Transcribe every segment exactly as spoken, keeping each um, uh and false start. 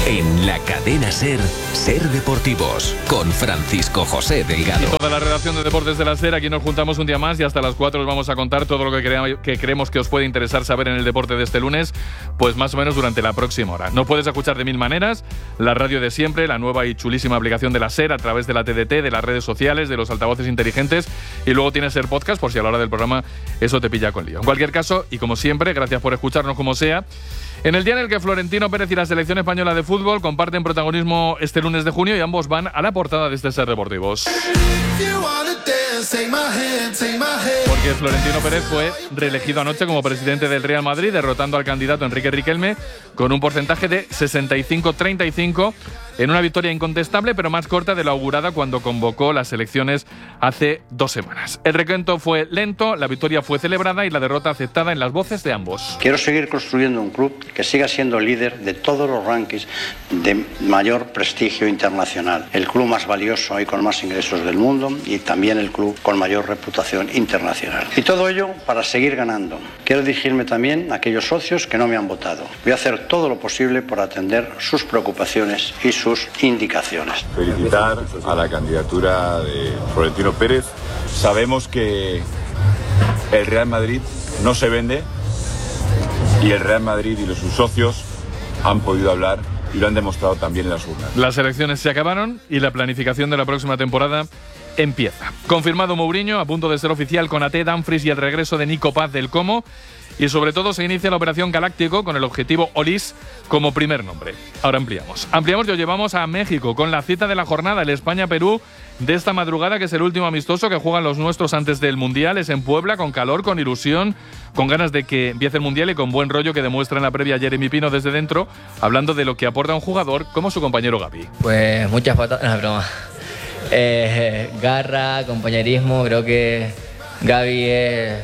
En la cadena SER, SER Deportivos, con Francisco José Delgado. Y toda la redacción de Deportes de la SER, aquí nos juntamos un día más y hasta las cuatro os vamos a contar todo lo que, crea, que creemos que os puede interesar saber en el deporte de este lunes, pues más o menos durante la próxima hora. Nos puedes escuchar de mil maneras, la radio de siempre, la nueva y chulísima aplicación de la SER a través de la T D T, de las redes sociales, de los altavoces inteligentes, y luego tienes SER Podcast por si a la hora del programa eso te pilla con lío. En cualquier caso, y como siempre, gracias por escucharnos como sea. En el día en el que Florentino Pérez y la selección española de fútbol comparten protagonismo este lunes de junio y ambos van a la portada de este SER Deportivos. Porque Florentino Pérez fue reelegido anoche como presidente del Real Madrid, derrotando al candidato Enrique Riquelme con un porcentaje de sesenta y cinco a treinta y cinco, en una victoria incontestable, pero más corta de lo augurada cuando convocó las elecciones hace dos semanas. El recuento fue lento, la victoria fue celebrada y la derrota aceptada en las voces de ambos. Quiero seguir construyendo un club que siga siendo líder de todos los rankings de mayor prestigio internacional. El club más valioso y con más ingresos del mundo y también el club con mayor reputación internacional. Y todo ello para seguir ganando. Quiero dirigirme también a aquellos socios que no me han votado. Voy a hacer todo lo posible por atender sus preocupaciones y sus indicaciones. Felicitar a la candidatura de Florentino Pérez. Sabemos que el Real Madrid no se vende y el Real Madrid y los sus socios han podido hablar y lo han demostrado también en las urnas. Las elecciones se acabaron y la planificación de la próxima temporada empieza. Confirmado Mourinho, a punto de ser oficial con A T, Dumfries y el regreso de Nico Paz del Como. Y sobre todo se inicia la operación Galáctico con el objetivo Olis como primer nombre. Ahora ampliamos. Ampliamos y os llevamos a México con la cita de la jornada, el España-Perú de esta madrugada, que es el último amistoso que juegan los nuestros antes del Mundial. Es en Puebla, con calor, con ilusión, con ganas de que empiece el Mundial y con buen rollo que demuestra en la previa Jeremy Pino desde dentro, hablando de lo que aporta un jugador como su compañero Gavi. Pues muchas patadas, no, broma. Eh, garra, compañerismo, creo que Gavi es...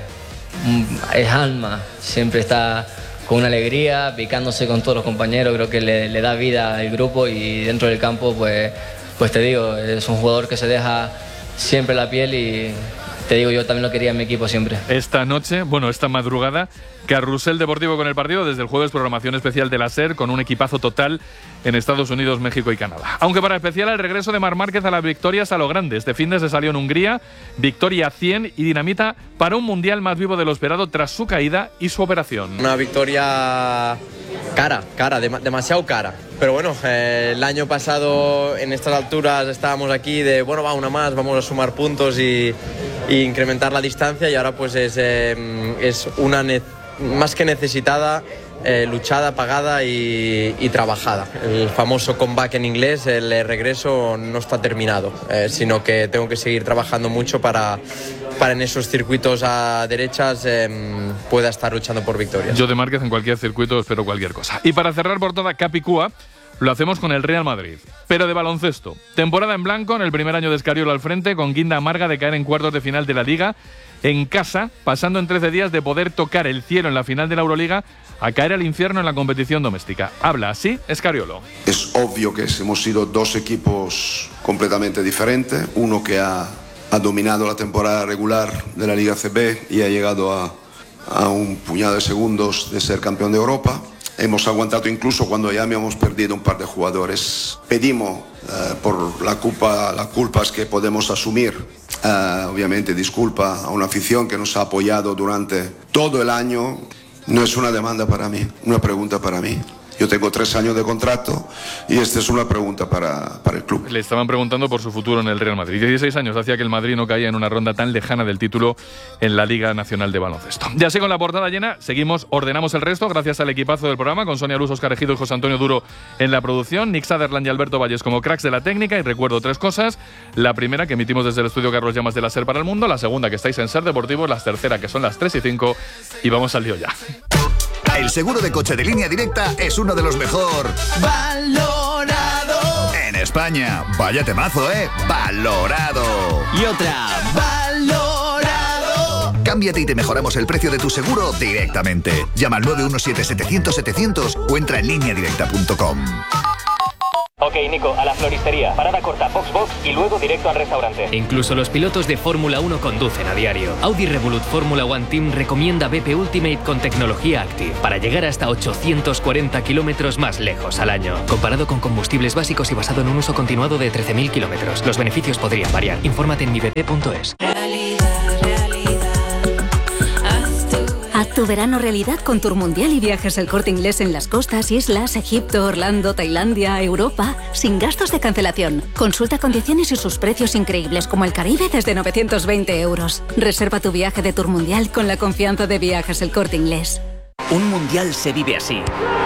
es alma, siempre está con una alegría, picándose con todos los compañeros, creo que le, le da vida al grupo y dentro del campo, pues, pues te digo, es un jugador que se deja siempre la piel y te digo, yo también lo quería en mi equipo siempre. Esta noche, bueno, esta madrugada, Carrusel Deportivo con el partido, desde el jueves programación especial de la SER con un equipazo total en Estados Unidos, México y Canadá. Aunque para especial el regreso de Marc Márquez a las victorias a lo grande. Este fin de se salió en Hungría, victoria cien y dinamita para un mundial más vivo de lo esperado tras su caída y su operación. Una victoria cara, cara, dem- demasiado cara. Pero bueno, eh, el año pasado en estas alturas estábamos aquí de, bueno, va una más, vamos a sumar puntos y, y incrementar la distancia y ahora pues es, eh, es una necesidad más que necesitada, eh, luchada, pagada y, y trabajada. El famoso comeback en inglés, el regreso no está terminado, eh, sino que tengo que seguir trabajando mucho para, para en esos circuitos a derechas eh, pueda estar luchando por victorias. Yo de Márquez en cualquier circuito espero cualquier cosa. Y para cerrar por toda Capicúa, lo hacemos con el Real Madrid, pero de baloncesto. Temporada en blanco en el primer año de Escariolo al frente, con guinda amarga de caer en cuartos de final de la Liga, en casa, pasando en trece días de poder tocar el cielo en la final de la Euroliga a caer al infierno en la competición doméstica. Habla así Escariolo. Es obvio que hemos sido dos equipos completamente diferentes, uno que ha, ha dominado la temporada regular de la Liga C B y ha llegado a, a un puñado de segundos de ser campeón de Europa. Hemos aguantado incluso cuando ya habíamos perdido un par de jugadores. Pedimos uh, por la culpa, las culpas que podemos asumir. Uh, obviamente disculpa a una afición que nos ha apoyado durante todo el año. No es una demanda para mí, una pregunta para mí. Yo tengo tres años de contrato y esta es una pregunta para, para el club. Le estaban preguntando por su futuro en el Real Madrid. dieciséis años hacía que el Madrid no caía en una ronda tan lejana del título en la Liga Nacional de Baloncesto. Ya así con la portada llena, seguimos, ordenamos el resto gracias al equipazo del programa, con Sonia Luz, Óscar Ejido y José Antonio Duro en la producción, Nick Sutherland y Alberto Valles como cracks de la técnica. Y recuerdo tres cosas: la primera, que emitimos desde el estudio Carlos Llamas de la SER para el mundo; la segunda, que estáis en SER Deportivos; la tercera, que son las tres y cinco. Y vamos al lío ya. El seguro de coche de Línea Directa es uno de los mejor valorado en España. Vaya temazo, ¿eh? Valorado. Y otra, valorado. Cámbiate y te mejoramos el precio de tu seguro directamente. Llama al nueve uno siete, setecientos, setecientos o entra en línea directa punto com. Ok, Nico, a la floristería. Parada corta, Foxbox y luego directo al restaurante. Incluso los pilotos de Fórmula uno conducen a diario. Audi Revolut Fórmula One Team recomienda B P Ultimate con tecnología Active para llegar hasta ochocientos cuarenta kilómetros más lejos al año. Comparado con combustibles básicos y basado en un uso continuado de trece mil kilómetros. Los beneficios podrían variar. Infórmate en mi b p punto es. Haz tu verano realidad con Tour Mundial y Viajes El Corte Inglés en las costas, islas, Egipto, Orlando, Tailandia, Europa, sin gastos de cancelación. Consulta condiciones y sus precios increíbles como el Caribe desde novecientos veinte euros. Reserva tu viaje de Tour Mundial con la confianza de Viajes El Corte Inglés. Un mundial se vive así.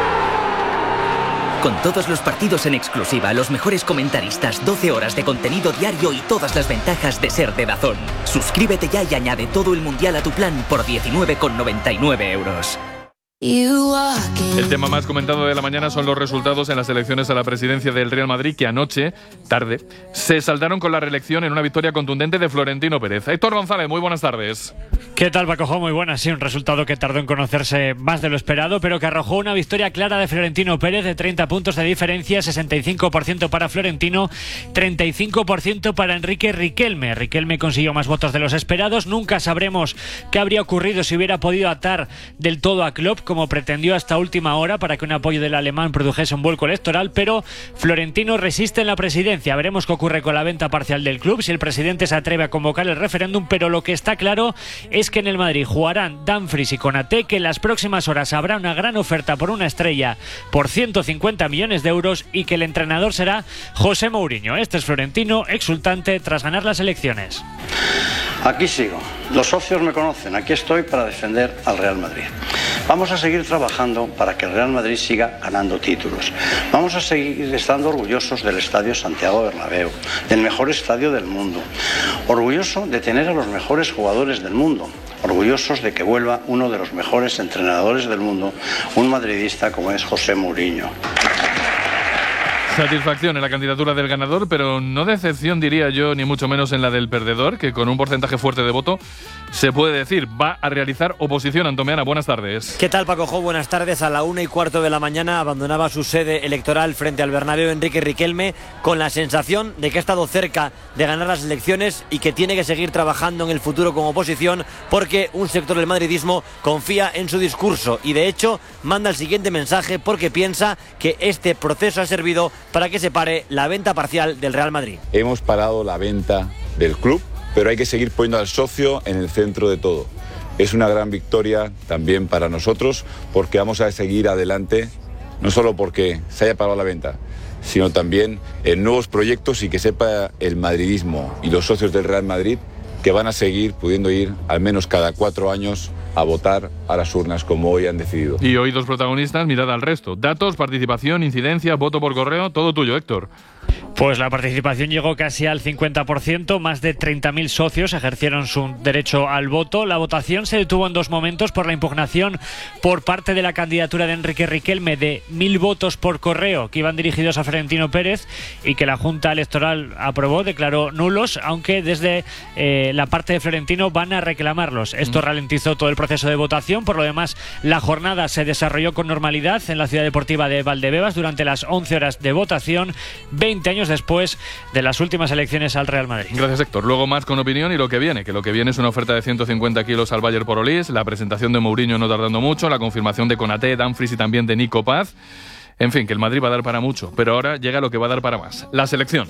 Con todos los partidos en exclusiva, los mejores comentaristas, doce horas de contenido diario y todas las ventajas de ser de DAZN. Suscríbete ya y añade todo el mundial a tu plan por diecinueve con noventa y nueve euros. El tema más comentado de la mañana son los resultados en las elecciones a la presidencia del Real Madrid, que anoche, tarde, se saldaron con la reelección en una victoria contundente de Florentino Pérez. Héctor González, muy buenas tardes. ¿Qué tal, Paco? Muy buenas. Sí, un resultado que tardó en conocerse más de lo esperado, pero que arrojó una victoria clara de Florentino Pérez de treinta puntos de diferencia, sesenta y cinco por ciento para Florentino, treinta y cinco por ciento para Enrique Riquelme. Riquelme consiguió más votos de los esperados. Nunca sabremos qué habría ocurrido si hubiera podido atar del todo a Klopp, como pretendió hasta última hora, para que un apoyo del alemán produjese un vuelco electoral, pero Florentino resiste en la presidencia. Veremos qué ocurre con la venta parcial del club, si el presidente se atreve a convocar el referéndum, pero lo que está claro es que en el Madrid jugarán Dumfries y Konaté, que en las próximas horas habrá una gran oferta por una estrella por ciento cincuenta millones de euros y que el entrenador será José Mourinho. Este es Florentino, exultante tras ganar las elecciones. Aquí sigo. Los socios me conocen. Aquí estoy para defender al Real Madrid. Vamos a seguir trabajando para que el Real Madrid siga ganando títulos. Vamos a seguir estando orgullosos del Estadio Santiago Bernabéu, del mejor estadio del mundo. Orgulloso de tener a los mejores jugadores del mundo. Orgullosos de que vuelva uno de los mejores entrenadores del mundo, un madridista como es José Mourinho. Satisfacción en la candidatura del ganador, pero no decepción, diría yo, ni mucho menos en la del perdedor, que con un porcentaje fuerte de voto se puede decir va a realizar oposición. Antomeana, buenas tardes. ¿Qué tal, Paco Jo? Buenas tardes. A la una y cuarto de la mañana abandonaba su sede electoral frente al Bernabéu Enrique Riquelme, con la sensación de que ha estado cerca de ganar las elecciones y que tiene que seguir trabajando en el futuro como oposición, porque un sector del madridismo confía en su discurso y de hecho manda el siguiente mensaje, porque piensa que este proceso ha servido para que se pare la venta parcial del Real Madrid. Hemos parado la venta del club, pero hay que seguir poniendo al socio en el centro de todo. Es una gran victoria también para nosotros, porque vamos a seguir adelante, no solo porque se haya parado la venta, sino también en nuevos proyectos, y que sepa el madridismo y los socios del Real Madrid que van a seguir pudiendo ir al menos cada cuatro años a votar a las urnas, como hoy han decidido. Y hoy dos protagonistas, mirada al resto. Datos, participación, incidencia, voto por correo, todo tuyo, Héctor. Pues la participación llegó casi al cincuenta por ciento, más de treinta mil socios ejercieron su derecho al voto. La votación se detuvo en dos momentos por la impugnación por parte de la candidatura de Enrique Riquelme de mil votos por correo que iban dirigidos a Florentino Pérez y que la Junta Electoral aprobó, declaró nulos, aunque desde eh, la parte de Florentino van a reclamarlos. Esto mm. ralentizó todo el proceso de votación. Por lo demás, la jornada se desarrolló con normalidad en la ciudad deportiva de Valdebebas durante las once horas de votación, veinte años después de las últimas elecciones al Real Madrid. Gracias, Héctor. Luego más con opinión y lo que viene, que lo que viene es una oferta de ciento cincuenta kilos al Bayer por Olís, la presentación de Mourinho no tardando mucho, la confirmación de Konaté, Dumfries y también de Nico Paz. En fin, que el Madrid va a dar para mucho, pero ahora llega lo que va a dar para más, la selección.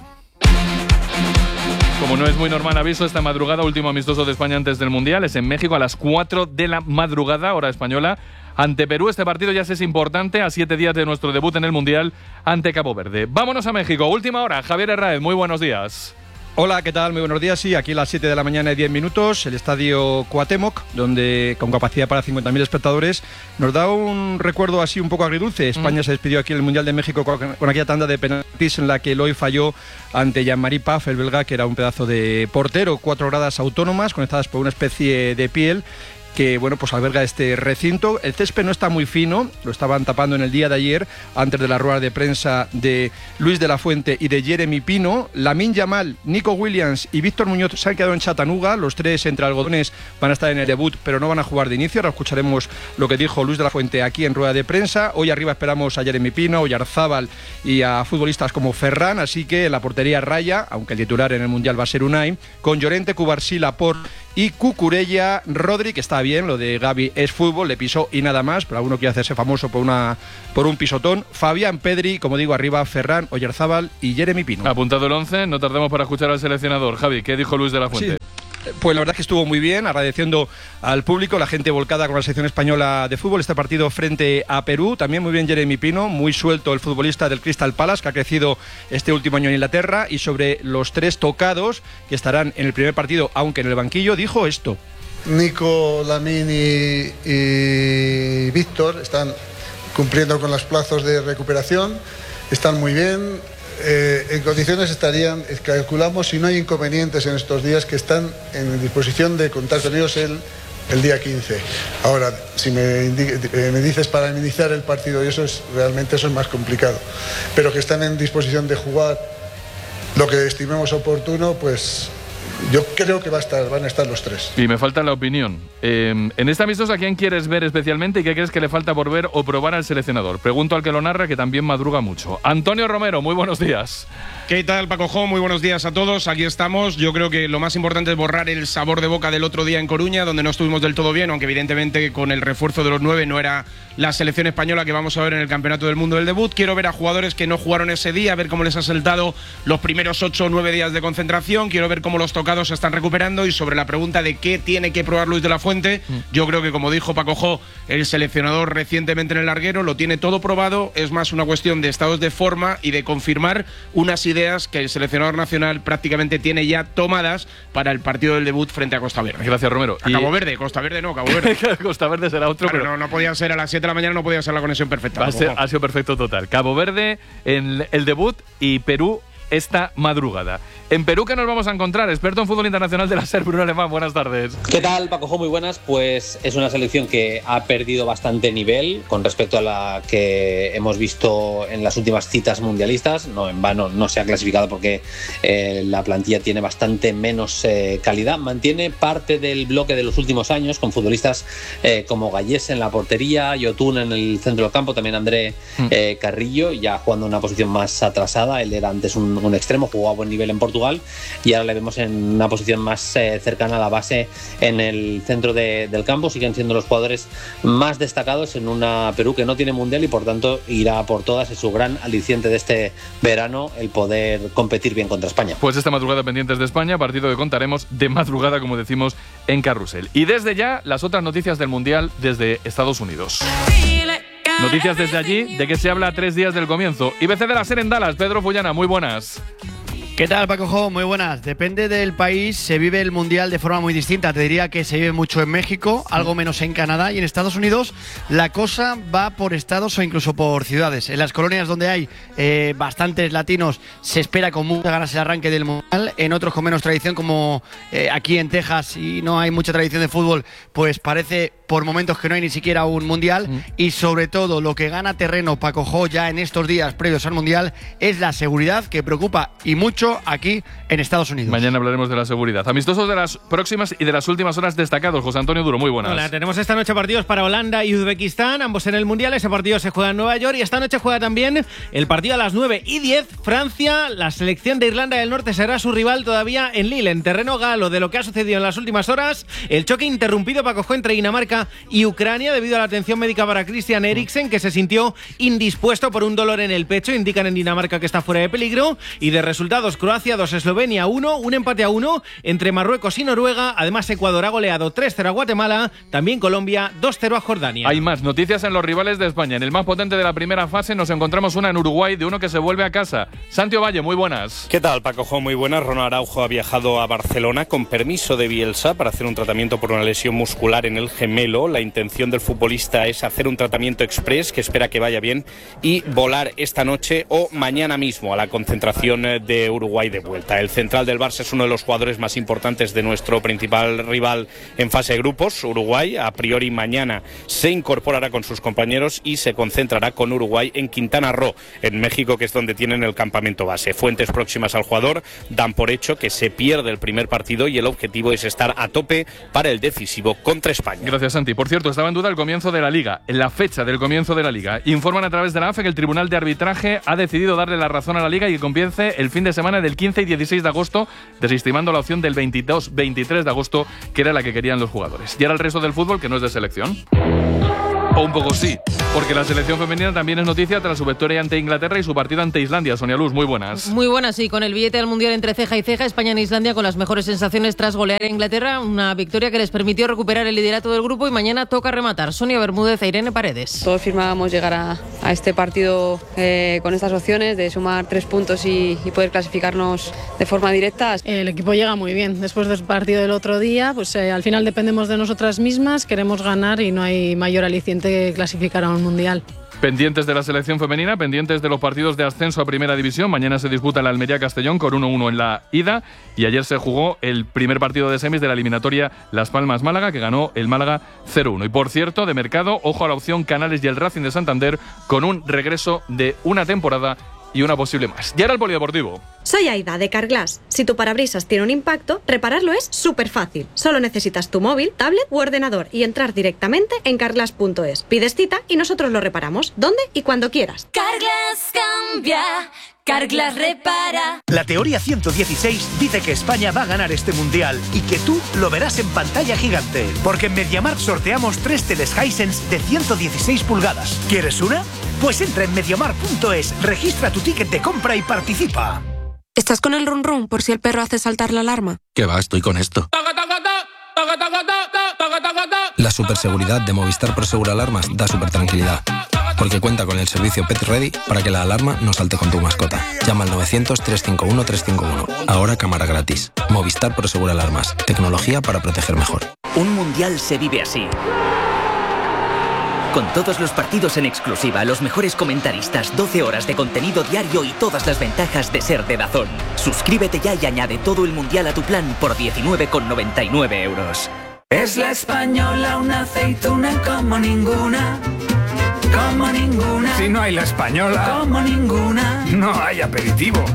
Como no es muy normal aviso, esta madrugada, último amistoso de España antes del Mundial, es en México a las cuatro de la madrugada, hora española, ante Perú. Este partido ya es importante a siete días de nuestro debut en el Mundial ante Cabo Verde. Vámonos a México, última hora. Javier Herráez, muy buenos días. Hola, ¿qué tal? Muy buenos días. Sí, aquí a las siete de la mañana y diez minutos, el estadio Cuauhtémoc, donde con capacidad para cincuenta mil espectadores, nos da un recuerdo así un poco agridulce. España mm. se despidió aquí en el Mundial de México con, con aquella tanda de penaltis en la que Eloy falló ante Jean-Marie Paf, el belga, que era un pedazo de portero. Cuatro gradas autónomas conectadas por una especie de piel que bueno, pues alberga este recinto. El césped no está muy fino, lo estaban tapando en el día de ayer, antes de la rueda de prensa de Luis de la Fuente y de Jeremy Pino. Lamine Yamal, Nico Williams y Víctor Muñoz se han quedado en Chattanooga, los tres entre algodones van a estar en el debut, pero no van a jugar de inicio. Ahora escucharemos lo que dijo Luis de la Fuente aquí en rueda de prensa. Hoy arriba esperamos a Jeremy Pino, Oyarzábal y a futbolistas como Ferran, así que la portería raya, aunque el titular en el Mundial va a ser Unai, con Llorente, Cubarsí, Laporte y Cucurella. Rodri, que está bien, lo de Gavi es fútbol, le pisó y nada más, pero alguno quiere hacerse famoso por, una, por un pisotón. Fabián, Pedri, como digo, arriba Ferran, Oyarzábal y Jeremy Pino. Apuntado el once, no tardemos para escuchar al seleccionador. Javi, ¿qué dijo Luis de la Fuente? Sí. Pues la verdad es que estuvo muy bien, agradeciendo al público, la gente volcada con la selección española de fútbol, este partido frente a Perú. También muy bien Jeremy Pino, muy suelto el futbolista del Crystal Palace, que ha crecido este último año en Inglaterra. Y sobre los tres tocados que estarán en el primer partido, aunque en el banquillo, dijo esto. Nico, Lamine y, y Víctor están cumpliendo con los plazos de recuperación, están muy bien. Eh, en condiciones estarían, calculamos, si no hay inconvenientes en estos días, que están en disposición de contar con ellos el, el día quince. Ahora, si me, eh, me dices para iniciar el partido, y eso es realmente eso es más complicado, pero que están en disposición de jugar lo que estimemos oportuno, pues yo creo que va a estar, van a estar los tres. Y me falta la opinión. Eh, en esta amistosa, ¿a quién quieres ver especialmente y qué crees que le falta por ver o probar al seleccionador? Pregunto al que lo narra, que también madruga mucho. Antonio Romero, muy buenos días. ¿Qué tal, Paco Jo? Muy buenos días a todos. Aquí estamos. Yo creo que lo más importante es borrar el sabor de boca del otro día en Coruña, donde no estuvimos del todo bien, aunque evidentemente con el refuerzo de los nueve no era la selección española que vamos a ver en el Campeonato del Mundo del debut. Quiero ver a jugadores que no jugaron ese día, ver cómo les ha saltado los primeros ocho o nueve días de concentración. Quiero ver cómo los tocados se están recuperando. Y sobre la pregunta de qué tiene que probar Luis de la Fuente, mm. yo creo que, como dijo Paco Jo, el seleccionador recientemente en el larguero, lo tiene todo probado. Es más una cuestión de estados de forma y de confirmar unas ideas que el seleccionador nacional prácticamente tiene ya tomadas para el partido del debut frente a Costa Verde. Gracias, Romero. A Cabo Verde, Costa Verde no, Cabo Verde. Costa Verde será otro, claro, pero no, no podía ser a las siete de la mañana, no podía ser la conexión perfecta. Ha, ser, ha sido perfecto total. Cabo Verde en el debut y Perú esta madrugada. En Perú, ¿qué nos vamos a encontrar? Experto en fútbol internacional de la SER, Bruno Alemán, buenas tardes. ¿Qué tal, Paco Jo? Muy buenas. Pues es una selección que ha perdido bastante nivel con respecto a la que hemos visto en las últimas citas mundialistas. No en vano no se ha clasificado porque eh, la plantilla tiene bastante menos eh, calidad. Mantiene parte del bloque de los últimos años con futbolistas eh, como Gallés en la portería, Yotun en el centro del campo, también André eh, Carrillo, ya jugando en una posición más atrasada. Él era antes un, un extremo, jugó a buen nivel en Portugal y ahora le vemos en una posición más eh, cercana a la base en el centro de, del campo. Siguen siendo los jugadores más destacados en una Perú que no tiene mundial y por tanto irá por todas. Es su gran aliciente de este verano el poder competir bien contra España. Pues esta madrugada pendientes de España, partido que contaremos de madrugada, como decimos, en Carrusel. Y desde ya las otras noticias del mundial desde Estados Unidos. Noticias desde allí, de que se habla a tres días del comienzo. I B C de la SER en Dallas, Pedro Fullana, muy buenas. ¿Qué tal, Paco Jo? Muy buenas. Depende del país, se vive el Mundial de forma muy distinta. Te diría que se vive mucho en México, algo menos en Canadá, y en Estados Unidos la cosa va por estados o incluso por ciudades. En las colonias donde hay eh, bastantes latinos se espera con muchas ganas el arranque del Mundial. En otros con menos tradición, como eh, aquí en Texas, y no hay mucha tradición de fútbol, pues parece por momentos que no hay ni siquiera un Mundial. Mm. Y sobre todo lo que gana terreno, Paco Jo, ya en estos días previos al Mundial, es la seguridad, que preocupa y mucho aquí en Estados Unidos. Mañana hablaremos de la seguridad. Amistosos de las próximas y de las últimas horas destacados. José Antonio Duro, muy buenas. Hola, tenemos esta noche partidos para Holanda y Uzbekistán, ambos en el Mundial. Ese partido se juega en Nueva York y esta noche juega también el partido a las nueve y diez. Francia, la selección de Irlanda del Norte será su rival todavía en Lille, en terreno galo, de lo que ha sucedido en las últimas horas. El choque interrumpido, Paco Jo, entre Dinamarca y Ucrania debido a la atención médica para Christian Eriksen, que se sintió indispuesto por un dolor en el pecho. Indican en Dinamarca que está fuera de peligro. Y de resultados, Croacia dos, Eslovenia uno, un empate a uno entre Marruecos y Noruega. Además, Ecuador ha goleado tres cero a Guatemala, también Colombia dos cero a Jordania. Hay más noticias en los rivales de España. En el más potente de la primera fase nos encontramos una en Uruguay, de uno que se vuelve a casa. Santi Valle, muy buenas. ¿Qué tal, Paco Jo? Muy buenas. Ronald Araujo ha viajado a Barcelona con permiso de Bielsa para hacer un tratamiento por una lesión muscular en el gemelo. La intención del futbolista es hacer un tratamiento express, que espera que vaya bien, y volar esta noche o mañana mismo a la concentración de Uruguay Uruguay de vuelta. El central del Barça es uno de los jugadores más importantes de nuestro principal rival en fase de grupos, Uruguay. A priori mañana se incorporará con sus compañeros y se concentrará con Uruguay en Quintana Roo, en México, que es donde tienen el campamento base. Fuentes próximas al jugador dan por hecho que se pierde el primer partido y el objetivo es estar a tope para el decisivo contra España. Gracias, Santi. Por cierto, estaba en duda el comienzo de la Liga, la fecha del comienzo de la Liga. Informan a través de la A F E que el Tribunal de Arbitraje ha decidido darle la razón a la Liga y que comience el fin de semana del quince y dieciséis de agosto, desestimando la opción del veintidós veintitrés de agosto, que era la que querían los jugadores. Y ahora el resto del fútbol, que no es de selección. O un poco sí, porque la selección femenina también es noticia tras su victoria ante Inglaterra y su partido ante Islandia. Sonia Luz, muy buenas. Muy buenas, sí, con el billete al Mundial entre ceja y ceja, España en Islandia con las mejores sensaciones tras golear a Inglaterra, una victoria que les permitió recuperar el liderato del grupo y mañana toca rematar. Sonia Bermúdez e Irene Paredes. Todos firmábamos llegar a, a este partido eh, con estas opciones de sumar tres puntos y, y poder clasificarnos de forma directa. El equipo llega muy bien. Después del partido del otro día, pues eh, al final dependemos de nosotras mismas, queremos ganar y no hay mayor aliciente que clasificar a un mundial. Pendientes de la selección femenina, pendientes de los partidos de ascenso a Primera División. Mañana se disputa el Almería-Castellón con uno uno en la ida y ayer se jugó el primer partido de semis de la eliminatoria Las Palmas-Málaga, que ganó el Málaga cero uno. Y por cierto, de mercado, ojo a la opción Canales y el Racing de Santander con un regreso de una temporada y una posible más. Y ahora el polideportivo. Soy Aida, de Carglass. Si tu parabrisas tiene un impacto, repararlo es súper fácil. Solo necesitas tu móvil, tablet u ordenador y entrar directamente en carglass punto es. Pides cita y nosotros lo reparamos, donde y cuando quieras. Carglass cambia, Carglass repara. La teoría ciento dieciséis dice que España va a ganar este mundial y que tú lo verás en pantalla gigante. Porque en MediaMarkt sorteamos tres teles Hisense de ciento dieciséis pulgadas. ¿Quieres una? Pues entra en mediamarkt punto es, registra tu ticket de compra y participa. ¿Estás con el run run por si el perro hace saltar la alarma? ¿Qué va? Estoy con esto. La superseguridad de Movistar Prosegur Alarmas da super tranquilidad. Porque cuenta con el servicio Pet Ready para que la alarma no salte con tu mascota. Llama al novecientos, trescientos cincuenta y uno, trescientos cincuenta y uno. Ahora cámara gratis. Movistar Prosegur Alarmas. Tecnología para proteger mejor. Un mundial se vive así. Con todos los partidos en exclusiva, los mejores comentaristas, doce horas de contenido diario y todas las ventajas de ser de DAZN. Suscríbete ya y añade todo el mundial a tu plan por diecinueve con noventa y nueve euros. Es la española, una aceituna como ninguna. Como ninguna. Si no hay la española, como ninguna, no hay aperitivo.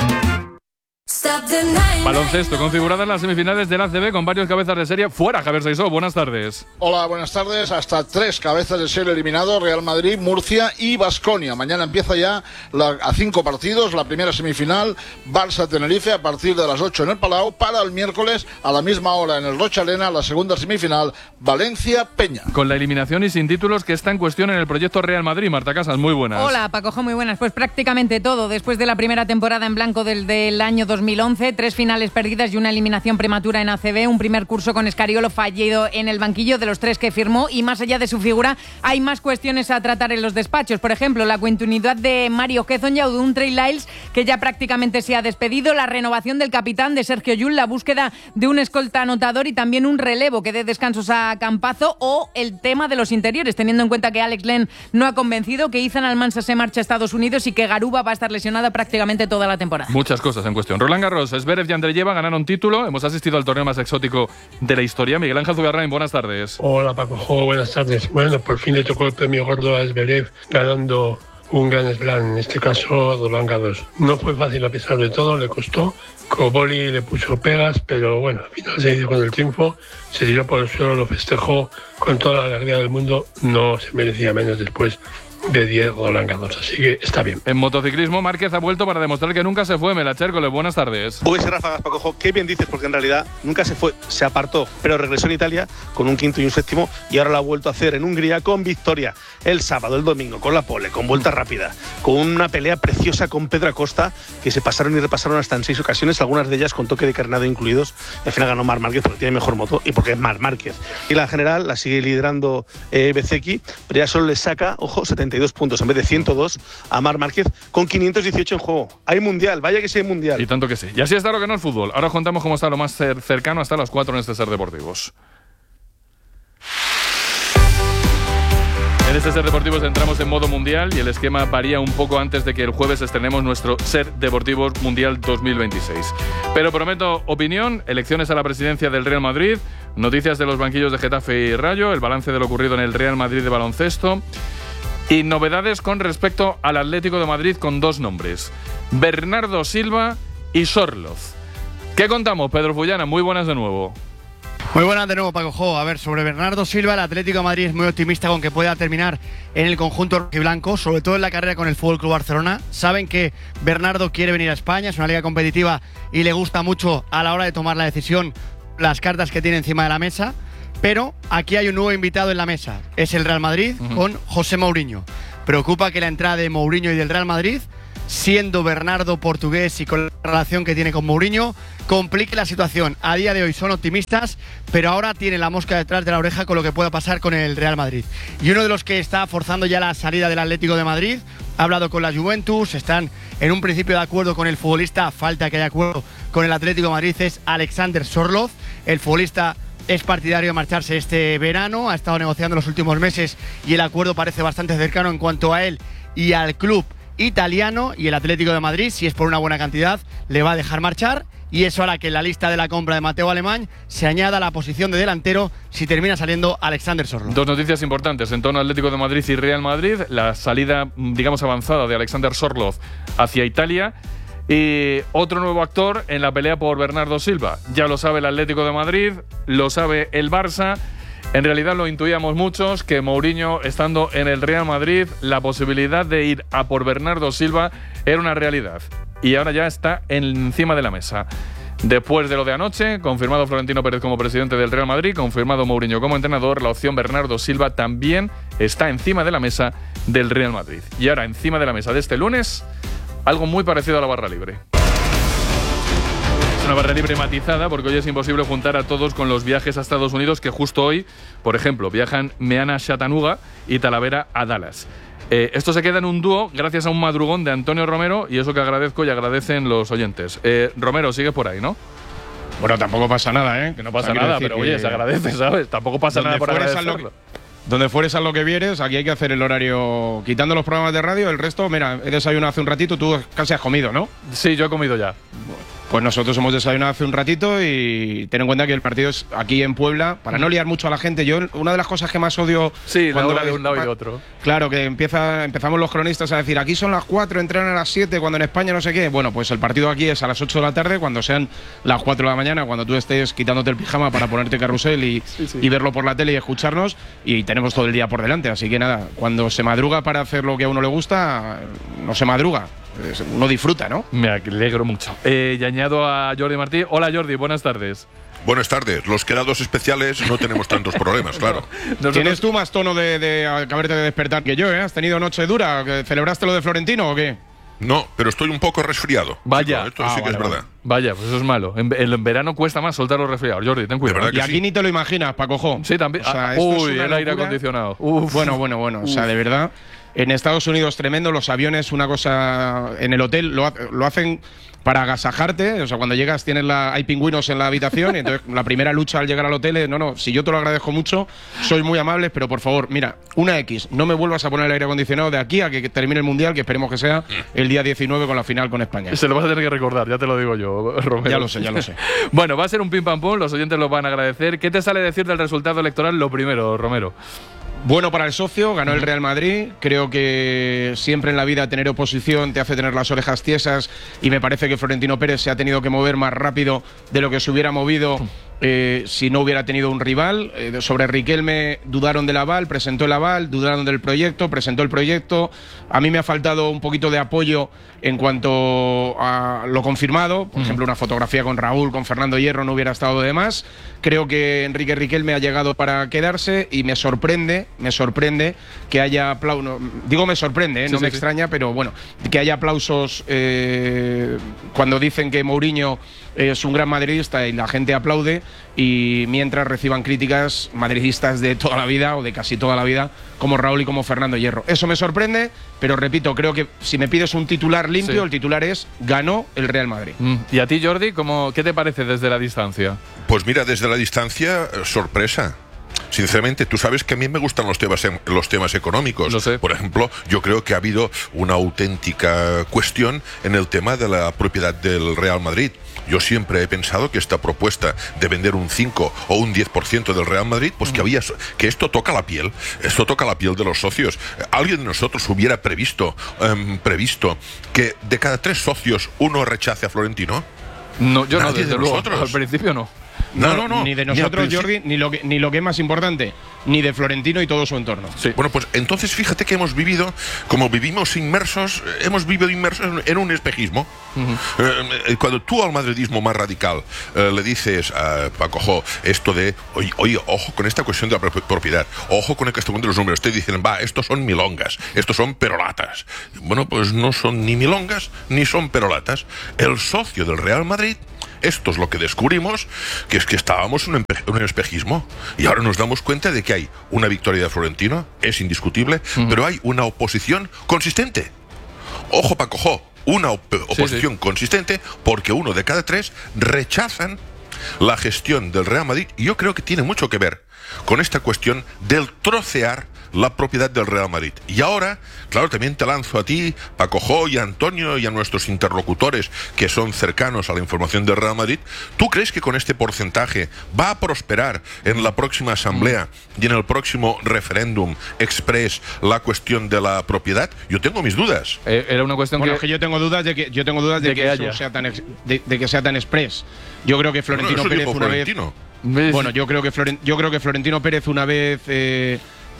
Baloncesto, configuradas las semifinales del A C B con varios cabezas de serie fuera. Javier Saizó, buenas tardes. Hola, buenas tardes. Hasta tres cabezas de serie eliminados: Real Madrid, Murcia y Baskonia. Mañana empieza ya la, a cinco partidos la primera semifinal, Barça-Tenerife, a partir de las ocho en el Palau. Para el miércoles a la misma hora en el Rocha Arena, la segunda semifinal, Valencia-Peña. Con la eliminación y sin títulos que está en cuestión en el proyecto Real Madrid. Marta Casas, muy buenas. Hola, Pacojo, muy buenas. Pues prácticamente todo. Después de la primera temporada en blanco del, del año dos mil once, tres finales perdidas y una eliminación prematura en A C B, un primer curso con Escariolo fallido en el banquillo de los tres que firmó, y más allá de su figura hay más cuestiones a tratar en los despachos. Por ejemplo, la continuidad de Mario Hezonja o de un Trey Lyles que ya prácticamente se ha despedido, la renovación del capitán de Sergio Llull, la búsqueda de un escolta anotador y también un relevo que dé descansos a Campazo, o el tema de los interiores, teniendo en cuenta que Alex Len no ha convencido, que Ethan Almansa se marcha a Estados Unidos y que Garuba va a estar lesionada prácticamente toda la temporada. Muchas cosas en cuestión. Roland Garros, Zverev y Andreyeva ganaron título. Hemos asistido al torneo más exótico de la historia. Miguel Ángel Zubiarrain, buenas tardes. Hola Paco, buenas tardes. Bueno, por fin le tocó el premio gordo a Zverev, ganando un Grand Slam, en este caso Roland Garros. No fue fácil a pesar de todo, le costó. Koboli le puso pegas, pero bueno, al final se hizo con el triunfo, se tiró por el suelo, lo festejó con toda la alegría del mundo. No se merecía menos después de diez Roland Garros, así que está bien. En motociclismo, Márquez ha vuelto para demostrar que nunca se fue. Melachércoles, buenas tardes. Pues Rafa Pacojo, qué bien dices, porque en realidad nunca se fue, se apartó, pero regresó en Italia con un quinto y un séptimo, y ahora lo ha vuelto a hacer en Hungría con victoria el sábado, el domingo, con la pole, con vuelta rápida, con una pelea preciosa con Pedro Acosta, que se pasaron y repasaron hasta en seis ocasiones, algunas de ellas con toque de carnado incluidos. Al final ganó Marc Márquez porque tiene mejor moto y porque es Marc Márquez. Y la general la sigue liderando eh, Bezzecchi, pero ya solo le saca, ojo, setenta y dos puntos en vez de ciento dos a Marc Márquez, con quinientos dieciocho en juego. Hay mundial, vaya que sí hay mundial. Y tanto que sí. Y así está lo que no es fútbol. Ahora os contamos cómo está lo más cercano hasta las cuatro en este Ser Deportivos. En este Ser Deportivos entramos en modo mundial y el esquema varía un poco antes de que el jueves estrenemos nuestro Ser Deportivos Mundial dos mil veintiséis. Pero prometo opinión, elecciones a la presidencia del Real Madrid, noticias de los banquillos de Getafe y Rayo, el balance de lo ocurrido en el Real Madrid de baloncesto y novedades con respecto al Atlético de Madrid con dos nombres, Bernardo Silva y Sorloz. ¿Qué contamos, Pedro Fullana? Muy buenas de nuevo. Muy buenas de nuevo, Paco Jo. A ver, sobre Bernardo Silva, el Atlético de Madrid es muy optimista con que pueda terminar en el conjunto rojiblanco, sobre todo en la carrera con el F C Barcelona. Saben que Bernardo quiere venir a España, es una liga competitiva y le gusta mucho a la hora de tomar la decisión las cartas que tiene encima de la mesa. Pero aquí hay un nuevo invitado en la mesa, es el Real Madrid uh-huh. con José Mourinho. Preocupa que la entrada de Mourinho y del Real Madrid, siendo Bernardo portugués y con la relación que tiene con Mourinho, complique la situación. A día de hoy son optimistas, pero ahora tienen la mosca detrás de la oreja con lo que pueda pasar con el Real Madrid. Y uno de los que está forzando ya la salida del Atlético de Madrid, ha hablado con la Juventus, están en un principio de acuerdo con el futbolista, falta que haya acuerdo con el Atlético de Madrid, es Alexander Sorloz. El futbolista es partidario de marcharse este verano, ha estado negociando los últimos meses y el acuerdo parece bastante cercano en cuanto a él y al club italiano, y el Atlético de Madrid, si es por una buena cantidad, le va a dejar marchar, y eso hará que en la lista de la compra de Mateo Alemán se añada la posición de delantero si termina saliendo Alexander Sorloz. Dos noticias importantes en torno al Atlético de Madrid y Real Madrid: la salida, digamos, avanzada de Alexander Sorloz hacia Italia y otro nuevo actor en la pelea por Bernardo Silva. Ya lo sabe el Atlético de Madrid, lo sabe el Barça. En realidad lo intuíamos muchos, que Mourinho, estando en el Real Madrid, la posibilidad de ir a por Bernardo Silva era una realidad. Y ahora ya está encima de la mesa. Después de lo de anoche, confirmado Florentino Pérez como presidente del Real Madrid, confirmado Mourinho como entrenador, la opción Bernardo Silva también está encima de la mesa del Real Madrid. Y ahora, encima de la mesa de este lunes, algo muy parecido a la barra libre. Una barra libre matizada, porque hoy es imposible juntar a todos con los viajes a Estados Unidos, que justo hoy, por ejemplo, viajan Meana a Chattanooga y Talavera a Dallas. Eh, esto se queda en un dúo gracias a un madrugón de Antonio Romero, y eso que agradezco y agradecen los oyentes. Eh, Romero, sigue por ahí, ¿no? Bueno, tampoco pasa nada, ¿eh? Que no pasa nada, pero oye, se agradece, ¿sabes? Tampoco pasa nada por agradecerlo. Donde fueres a lo que vieres, aquí hay que hacer el horario, quitando los programas de radio, el resto, mira, he desayunado hace un ratito, tú casi has comido, ¿no? Sí, yo he comido ya. Pues nosotros hemos desayunado hace un ratito y ten en cuenta que el partido es aquí en Puebla, para no liar mucho a la gente. Yo, una de las cosas que más odio… Sí, la hora de un lado y de otro. Claro, que empieza, empezamos los cronistas a decir, aquí son las cuatro, entrenan a las siete, cuando en España no sé qué. Bueno, pues el partido aquí es a las ocho de la tarde, cuando sean las cuatro de la mañana, cuando tú estés quitándote el pijama para ponerte carrusel y, sí, sí. y verlo por la tele y escucharnos, y tenemos todo el día por delante. Así que nada, cuando se madruga para hacer lo que a uno le gusta, no se madruga. Uno disfruta, ¿no? Me alegro mucho. Eh, y añado a Jordi Martí. Hola, Jordi, buenas tardes. Buenas tardes. Los quedados especiales no tenemos tantos problemas, claro. No, ¿tienes tú más tono de, de acabarte de despertar que yo, eh? ¿Has tenido noche dura? ¿Celebraste lo de Florentino o qué? No, pero estoy un poco resfriado. Vaya. Chico, esto ah, sí que vale, es verdad. Vale. Vaya, pues eso es malo. En, en verano cuesta más soltar los resfriados. Jordi, ten cuidado. Y aquí sí. Ni te lo imaginas, Paco Jo. Sí, también. O sea, ah, uy, el aire acondicionado. Uf. Bueno, bueno, bueno. Uf. O sea, de verdad… En Estados Unidos tremendo, los aviones, una cosa… En el hotel lo, lo hacen para agasajarte, o sea, cuando llegas tienes la, hay pingüinos en la habitación, y entonces la primera lucha al llegar al hotel es, no, no, si yo te lo agradezco mucho, sois muy amables, pero por favor, mira, una X, no me vuelvas a poner el aire acondicionado de aquí a que termine el Mundial, que esperemos que sea el día diecinueve con la final con España. Se lo vas a tener que recordar, ya te lo digo yo, Romero. Ya lo sé, ya lo sé. Bueno, va a ser un pim pam pum, los oyentes lo van a agradecer. ¿Qué te sale decir del resultado electoral? Lo primero, Romero. Bueno para el socio, ganó el Real Madrid. Creo que siempre en la vida tener oposición te hace tener las orejas tiesas, y me parece que Florentino Pérez se ha tenido que mover más rápido de lo que se hubiera movido eh, si no hubiera tenido un rival. Eh, sobre Riquelme dudaron del aval, presentó el aval, dudaron del proyecto, presentó el proyecto. A mí me ha faltado un poquito de apoyo en cuanto a lo confirmado. Por ejemplo, una fotografía con Raúl, con Fernando Hierro no hubiera estado de más. Creo que Enrique Riquelme ha llegado para quedarse, y me sorprende, me sorprende que haya aplausos. No, digo me sorprende, ¿eh? no sí, me sí, extraña, sí. pero bueno, que haya aplausos eh, cuando dicen que Mourinho es un gran madridista y la gente aplaude, y mientras reciban críticas madridistas de toda la vida o de casi toda la vida, como Raúl y como Fernando Hierro. Eso me sorprende, pero repito, creo que si me pides un titular limpio, sí. el titular es ganó el Real Madrid. Mm. ¿Y a ti, Jordi, cómo, qué te parece desde la distancia? Pues mira, desde la distancia, sorpresa. Sinceramente, tú sabes que a mí me gustan los temas, los temas económicos. Lo sé. Por ejemplo, yo creo que ha habido una auténtica cuestión en el tema de la propiedad del Real Madrid. Yo siempre he pensado que esta propuesta de vender un cinco o un diez por ciento del Real Madrid, pues que había que esto toca la piel, esto toca la piel de los socios. ¿Alguien de nosotros hubiera previsto, um, previsto que de cada tres socios uno rechace a Florentino? No, yo Nadie no, desde de luego. nosotros. Al principio no. No, no, no. Ni de nosotros, Ni al Jordi, ni lo, que, ni lo que es más importante, ni de Florentino y todo su entorno. Sí. Bueno, pues entonces fíjate que hemos vivido, como vivimos inmersos, hemos vivido inmersos en, en un espejismo. Uh-huh. eh, cuando tú al madridismo más radical eh, le dices a Paco Jo esto de, oye, oye, ojo con esta cuestión de la pro- propiedad, ojo con el cuestión de los números, te dicen, va, estos son milongas, estos son perolatas. Bueno, pues no son ni milongas ni son perolatas. El socio del Real Madrid, esto es lo que descubrimos, que es que estábamos en un, empe- un espejismo y ahora nos damos cuenta de que hay una victoria de Florentino, es indiscutible, uh-huh. pero hay una oposición consistente. Ojo, Paco Jo, una op- oposición sí, sí. consistente, porque uno de cada tres rechazan la gestión del Real Madrid, y yo creo que tiene mucho que ver con esta cuestión del trocear la propiedad del Real Madrid. Y ahora, claro, también te lanzo a ti, Paco Jo, y a Antonio, y a nuestros interlocutores que son cercanos a la información del Real Madrid. ¿Tú crees que con este porcentaje va a prosperar en la próxima asamblea y en el próximo referéndum express la cuestión de la propiedad? Yo tengo mis dudas. Eh, era una cuestión bueno, que... es que yo tengo dudas de que yo tengo dudas de, de que, que eso haya. sea tan ex, de, de que sea tan express. Yo creo que Florentino bueno, Pérez una Florentino. vez bueno, yo creo que Floren, yo creo que Florentino Pérez una vez eh,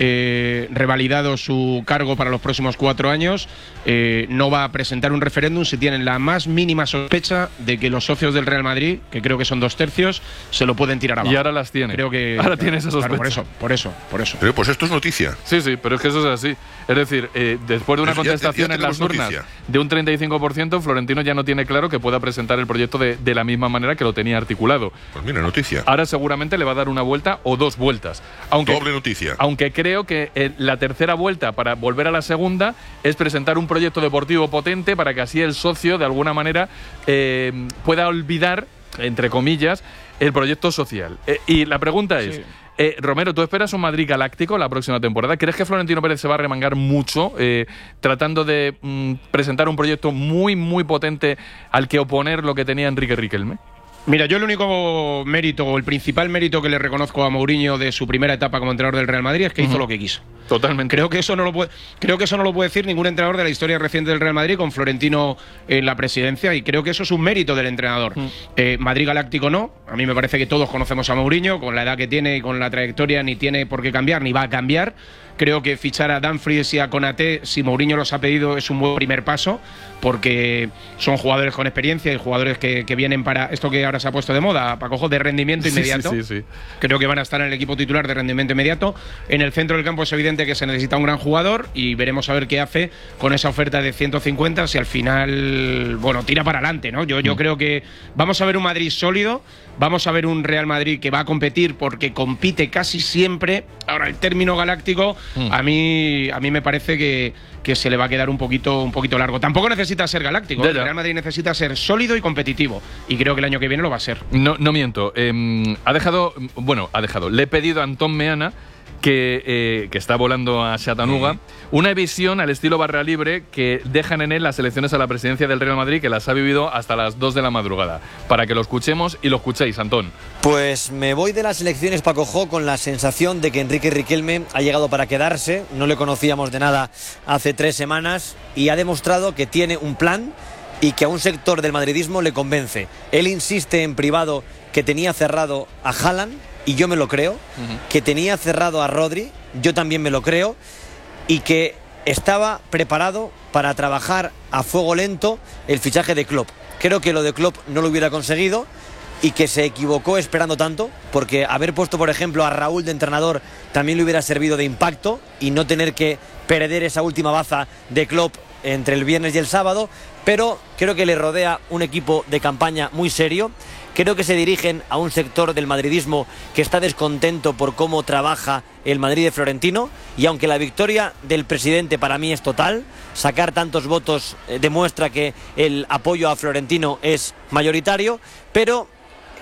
eh, revalidado su cargo para los próximos cuatro años, eh, no va a presentar un referéndum si tienen la más mínima sospecha de que los socios del Real Madrid, que creo que son dos tercios, se lo pueden tirar abajo. Y ahora las tiene. Creo que ahora tiene esa sospecha. Claro, por eso, por eso, por eso. Pero pues esto es noticia. Sí, sí, pero es que eso es así. Es decir, eh, después de una Pero ya- contestación ya en las tenemos urnas noticia. de un treinta y cinco por ciento, Florentino ya no tiene claro que pueda presentar el proyecto de, de la misma manera que lo tenía articulado. Pues mira, noticia. Ahora seguramente le va a dar una vuelta o dos vueltas. Aunque, Doble noticia. Aunque creo que eh, la tercera vuelta para volver a la segunda es presentar un proyecto deportivo potente para que así el socio de alguna manera eh, pueda olvidar, entre comillas, el proyecto social. Eh, y la pregunta es, Sí. eh, Romero, ¿tú esperas un Madrid galáctico la próxima temporada? ¿Crees que Florentino Pérez se va a remangar mucho eh, tratando de mm, presentar un proyecto muy, muy potente al que oponer lo que tenía Enrique Riquelme? Mira, yo el único mérito o el principal mérito que le reconozco a Mourinho de su primera etapa como entrenador del Real Madrid es que uh-huh. hizo lo que quiso. Totalmente. Creo que eso no lo puede, creo que eso no lo puede decir ningún entrenador de la historia reciente del Real Madrid con Florentino en la presidencia, y creo que eso es un mérito del entrenador. Uh-huh. Eh, Madrid galáctico no. A mí me parece que todos conocemos a Mourinho, con la edad que tiene y con la trayectoria ni tiene por qué cambiar ni va a cambiar. Creo que fichar a Dumfries y a Konaté, si Mourinho los ha pedido, es un buen primer paso, porque son jugadores con experiencia y jugadores que, que vienen para esto que ahora se ha puesto de moda, Paco Jo, de rendimiento inmediato. Sí, sí, sí, sí. Creo que van a estar en el equipo titular de rendimiento inmediato. En el centro del campo es evidente que se necesita un gran jugador y veremos a ver qué hace con esa oferta de ciento cincuenta, si al final, bueno, tira para adelante, ¿no? Yo, yo mm. creo que vamos a ver un Madrid sólido, vamos a ver un Real Madrid que va a competir porque compite casi siempre. Ahora, el término galáctico mm. a mí a mí me parece que, que se le va a quedar un poquito, un poquito largo. Tampoco necesita ser galáctico. Ya, el ya. Real Madrid necesita ser sólido y competitivo, y creo que el año que viene lo va a ser. No, no miento. Eh, ha dejado, bueno, ha dejado. Le he pedido a Antón Meana, que, eh, que está volando a Chattanooga, mm. una visión al estilo barra libre que dejan en él las elecciones a la presidencia del Real Madrid, que las ha vivido hasta las dos de la madrugada. Para que lo escuchemos y lo escuchéis, Antón. Pues me voy de las elecciones, Paco Jo, con la sensación de que Enrique Riquelme ha llegado para quedarse. No le conocíamos de nada hace tres semanas y ha demostrado que tiene un plan y que a un sector del madridismo le convence. Él insiste en privado que tenía cerrado a Haaland, y yo me lo creo, uh-huh. que tenía cerrado a Rodri, yo también me lo creo, y que estaba preparado para trabajar a fuego lento el fichaje de Klopp. Creo que lo de Klopp no lo hubiera conseguido y que se equivocó esperando tanto, porque haber puesto, por ejemplo, a Raúl de entrenador también le hubiera servido de impacto, y no tener que perder esa última baza de Klopp entre el viernes y el sábado. Pero creo que le rodea un equipo de campaña muy serio. Creo que se dirigen a un sector del madridismo que está descontento por cómo trabaja el Madrid de Florentino, y aunque la victoria del presidente para mí es total, sacar tantos votos eh, demuestra que el apoyo a Florentino es mayoritario, pero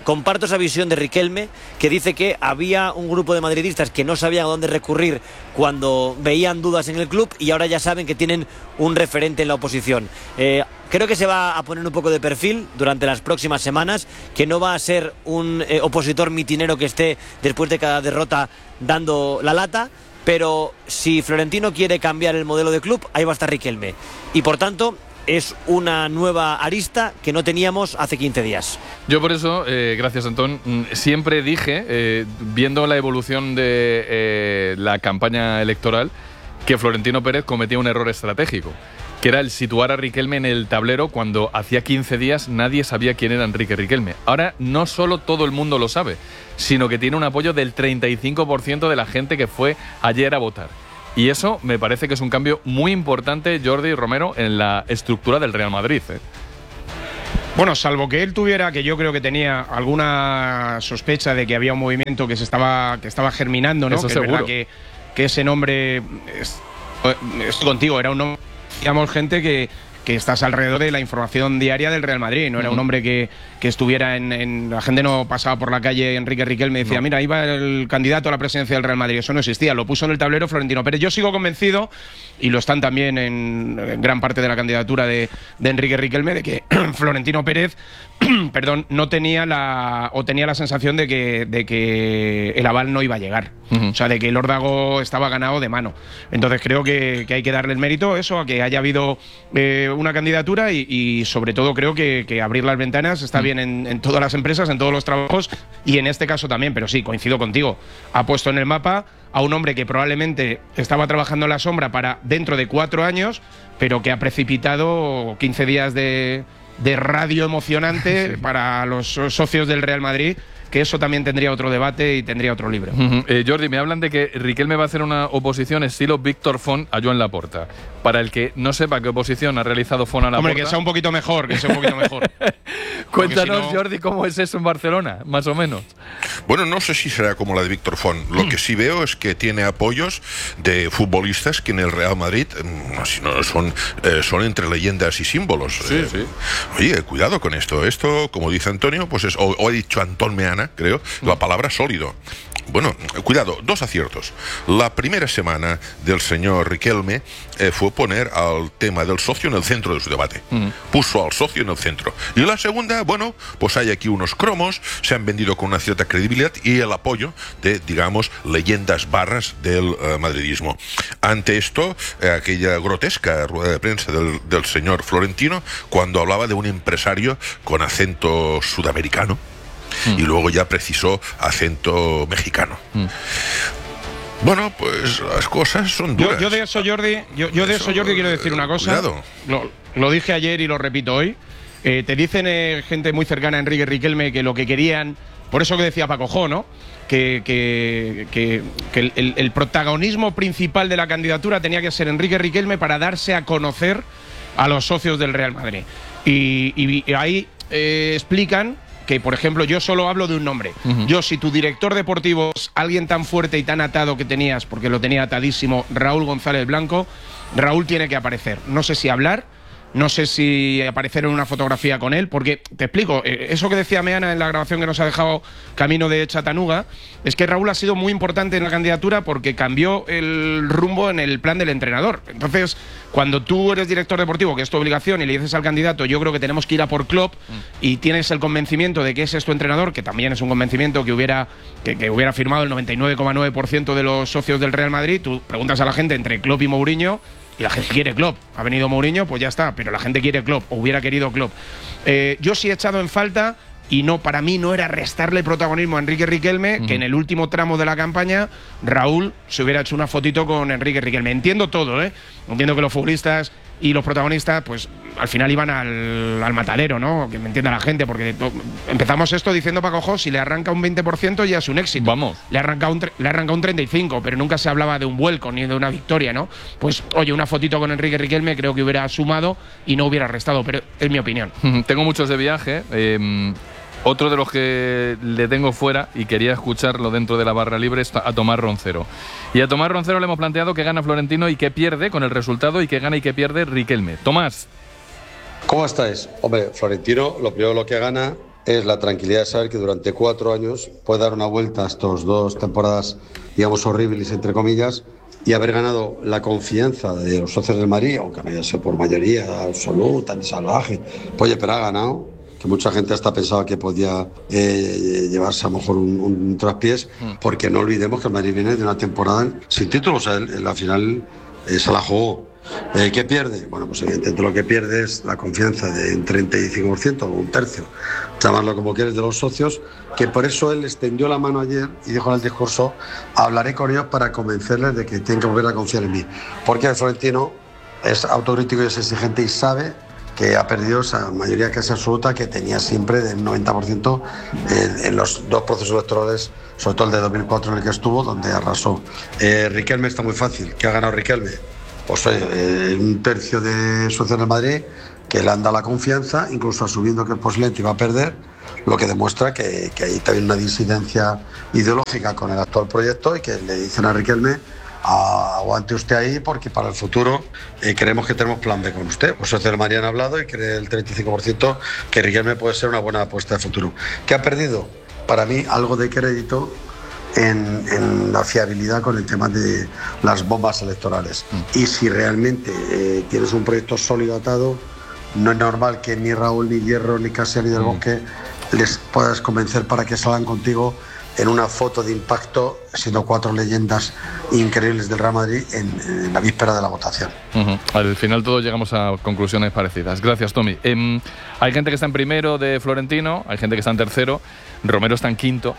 comparto esa visión de Riquelme, que dice que había un grupo de madridistas que no sabían a dónde recurrir cuando veían dudas en el club y ahora ya saben que tienen un referente en la oposición. Eh, creo que se va a poner un poco de perfil durante las próximas semanas, que no va a ser un eh, opositor mitinero que esté después de cada derrota dando la lata, pero si Florentino quiere cambiar el modelo de club, ahí va a estar Riquelme. Y por tanto, es una nueva arista que no teníamos hace quince días. Yo por eso, eh, gracias Antón, siempre dije, eh, viendo la evolución de eh, la campaña electoral, que Florentino Pérez cometía un error estratégico, que era el situar a Riquelme en el tablero cuando hacía quince días nadie sabía quién era Enrique Riquelme. Ahora no solo todo el mundo lo sabe, sino que tiene un apoyo del treinta y cinco por ciento de la gente que fue ayer a votar. Y eso me parece que es un cambio muy importante, Jordi Romero, en la estructura del Real Madrid, ¿eh? Bueno, salvo que él tuviera, que yo creo que tenía alguna sospecha de que había un movimiento que se estaba, que estaba germinando, ¿no? Eso que seguro. Es verdad que, que ese nombre, es, estoy contigo, era un nombre, digamos, gente que, que estás alrededor de la información diaria del Real Madrid, no era un hombre que, que estuviera en, en… La gente no pasaba por la calle Enrique Riquelme y decía, no, mira, ahí va el candidato a la presidencia del Real Madrid. Eso no existía, lo puso en el tablero Florentino Pérez. Yo sigo convencido, y lo están también en, en gran parte de la candidatura de, de Enrique Riquelme, de que Florentino Pérez perdón, no tenía la… o tenía la sensación de que, de que el aval no iba a llegar. Uh-huh. O sea, de que el órdago estaba ganado de mano. Entonces creo que, que hay que darle el mérito eso, a que haya habido eh, una candidatura y, y sobre todo creo que, que abrir las ventanas está bien en, en todas las empresas, en todos los trabajos y en este caso también, pero sí, coincido contigo. Ha puesto en el mapa a un hombre que probablemente estaba trabajando en la sombra para dentro de cuatro años, pero que ha precipitado quince días de, de radio emocionante sí. para los socios del Real Madrid, que eso también tendría otro debate y tendría otro libro. Uh-huh. eh, Jordi, me hablan de que Riquelme va a hacer una oposición estilo Víctor Font a Joan Laporta. Para el que no sepa qué oposición ha realizado Font a Laporta… Hombre, que sea un poquito mejor, que sea un poquito mejor. Cuéntanos, si no… Jordi, cómo es eso en Barcelona, más o menos. Bueno, no sé si será como la de Víctor Font. Lo mm. que sí veo es que tiene apoyos de futbolistas que en el Real Madrid si no, son, eh, son entre leyendas y símbolos. Sí, eh, sí. Oye, cuidado con esto. Esto, como dice Antonio, pues es, o, o he dicho Antón Meana, creo, mm. la palabra sólido. Bueno, cuidado, dos aciertos. La primera semana del señor Riquelme eh, fue poner al tema del socio en el centro de su debate. Mm. Puso al socio en el centro. Y la segunda, bueno, pues hay aquí unos cromos, se han vendido con una cierta credibilidad y el apoyo de, digamos, leyendas barras del uh, madridismo. Ante esto, eh, aquella grotesca rueda de prensa del, del señor Florentino, cuando hablaba de un empresario con acento sudamericano, Mm. y luego ya precisó acento mexicano. Mm. Bueno, pues las cosas son duras. Yo, yo de eso, Jordi, yo, yo de eso, eso, Jordi, quiero decir una cosa. Lo, lo dije ayer y lo repito hoy. Eh, te dicen eh, gente muy cercana a Enrique Riquelme que lo que querían, por eso que decía Paco Jo, ¿no? Que, que, que, que el, el protagonismo principal de la candidatura tenía que ser Enrique Riquelme para darse a conocer a los socios del Real Madrid. Y, y, y ahí eh, explican que, por ejemplo, yo solo hablo de un nombre. Uh-huh. Yo, si tu director deportivo es alguien tan fuerte y tan atado que tenías, porque lo tenía atadísimo, Raúl González Blanco, Raúl tiene que aparecer. No sé si hablar, no sé si aparecer en una fotografía con él, porque, te explico, eso que decía Meana en la grabación que nos ha dejado camino de Chattanooga, es que Raúl ha sido muy importante en la candidatura porque cambió el rumbo en el plan del entrenador. Entonces, cuando tú eres director deportivo, que es tu obligación, y le dices al candidato, yo creo que tenemos que ir a por Klopp, mm. y tienes el convencimiento de que ese es tu entrenador, que también es un convencimiento que hubiera, que, que hubiera firmado el noventa y nueve coma nueve por ciento de los socios del Real Madrid, tú preguntas a la gente entre Klopp y Mourinho, y la gente quiere Klopp. Ha venido Mourinho, pues ya está, pero la gente quiere Klopp, o hubiera querido Klopp. Eh, yo sí he echado en falta, y no, para mí no era restarle protagonismo a Enrique Riquelme, uh-huh. que en el último tramo de la campaña Raúl se hubiera hecho una fotito con Enrique Riquelme. Entiendo todo, ¿eh? Entiendo que los futbolistas y los protagonistas, pues al final iban al, al matadero, ¿no? Que me entienda la gente, porque no, empezamos esto diciendo Paco Jo, si le arranca un veinte por ciento ya es un éxito. Vamos. Le arranca un, le arranca un treinta y cinco por ciento, pero nunca se hablaba de un vuelco ni de una victoria, ¿no? Pues, oye, una fotito con Enrique Riquelme creo que hubiera sumado y no hubiera restado, pero es mi opinión. Tengo muchos de viaje. Eh, otro de los que le tengo fuera y quería escucharlo dentro de la barra libre es a Tomás Roncero. Y a Tomás Roncero le hemos planteado que gana Florentino y que pierde con el resultado, y que gana y que pierde Riquelme. Tomás. ¿Cómo estáis? Hombre, Florentino, lo primero lo que gana es la tranquilidad de saber que durante cuatro años puede dar una vuelta a estas dos temporadas, digamos, horribles, entre comillas, y haber ganado la confianza de los socios del Madrid, aunque no haya sido por mayoría absoluta ni salvaje. Oye, pero ha ganado, que mucha gente hasta pensaba que podía eh, llevarse a lo mejor un, un traspiés, porque no olvidemos que el Madrid viene de una temporada sin títulos. O sea, en la final eh, se la jugó. Eh, ¿Qué pierde? Bueno, pues evidentemente lo que pierde es la confianza de un treinta y cinco por ciento o un tercio, llamarlo como quieres, de los socios, que por eso él extendió la mano ayer y dijo en el discurso: hablaré con ellos para convencerles de que tienen que volver a confiar en mí. Porque el Florentino es autocrítico y es exigente y sabe que ha perdido esa mayoría casi absoluta que tenía siempre del noventa por ciento en, en los dos procesos electorales, sobre todo el de dos mil cuatro en el que estuvo, donde arrasó. Eh, Riquelme está muy fácil. ¿Qué ha ganado Riquelme? Pues eh, un tercio de socios del Madrid que le han dado la confianza, incluso asumiendo que el posible iba a perder, lo que demuestra que, que hay también una disidencia ideológica con el actual proyecto y que le dicen a Riquelme: aguante usted ahí porque para el futuro eh, creemos que tenemos plan B con usted. Los socios del Madrid han hablado y cree el treinta y cinco por ciento que Riquelme puede ser una buena apuesta de futuro. ¿Qué ha perdido? Para mí algo de crédito En, en la fiabilidad con el tema de las bombas electorales. Mm. Y si realmente eh, tienes un proyecto sólido atado, no es normal que ni Raúl, ni Hierro, ni Casia, ni Del Bosque mm. les puedas convencer para que salgan contigo en una foto de impacto, siendo cuatro leyendas increíbles del Real Madrid en, en la víspera de la votación. Uh-huh. Al final todos llegamos a conclusiones parecidas. Gracias, Tommy. Eh, hay gente que está en primero de Florentino, hay gente que está en tercero, Romero está en quinto.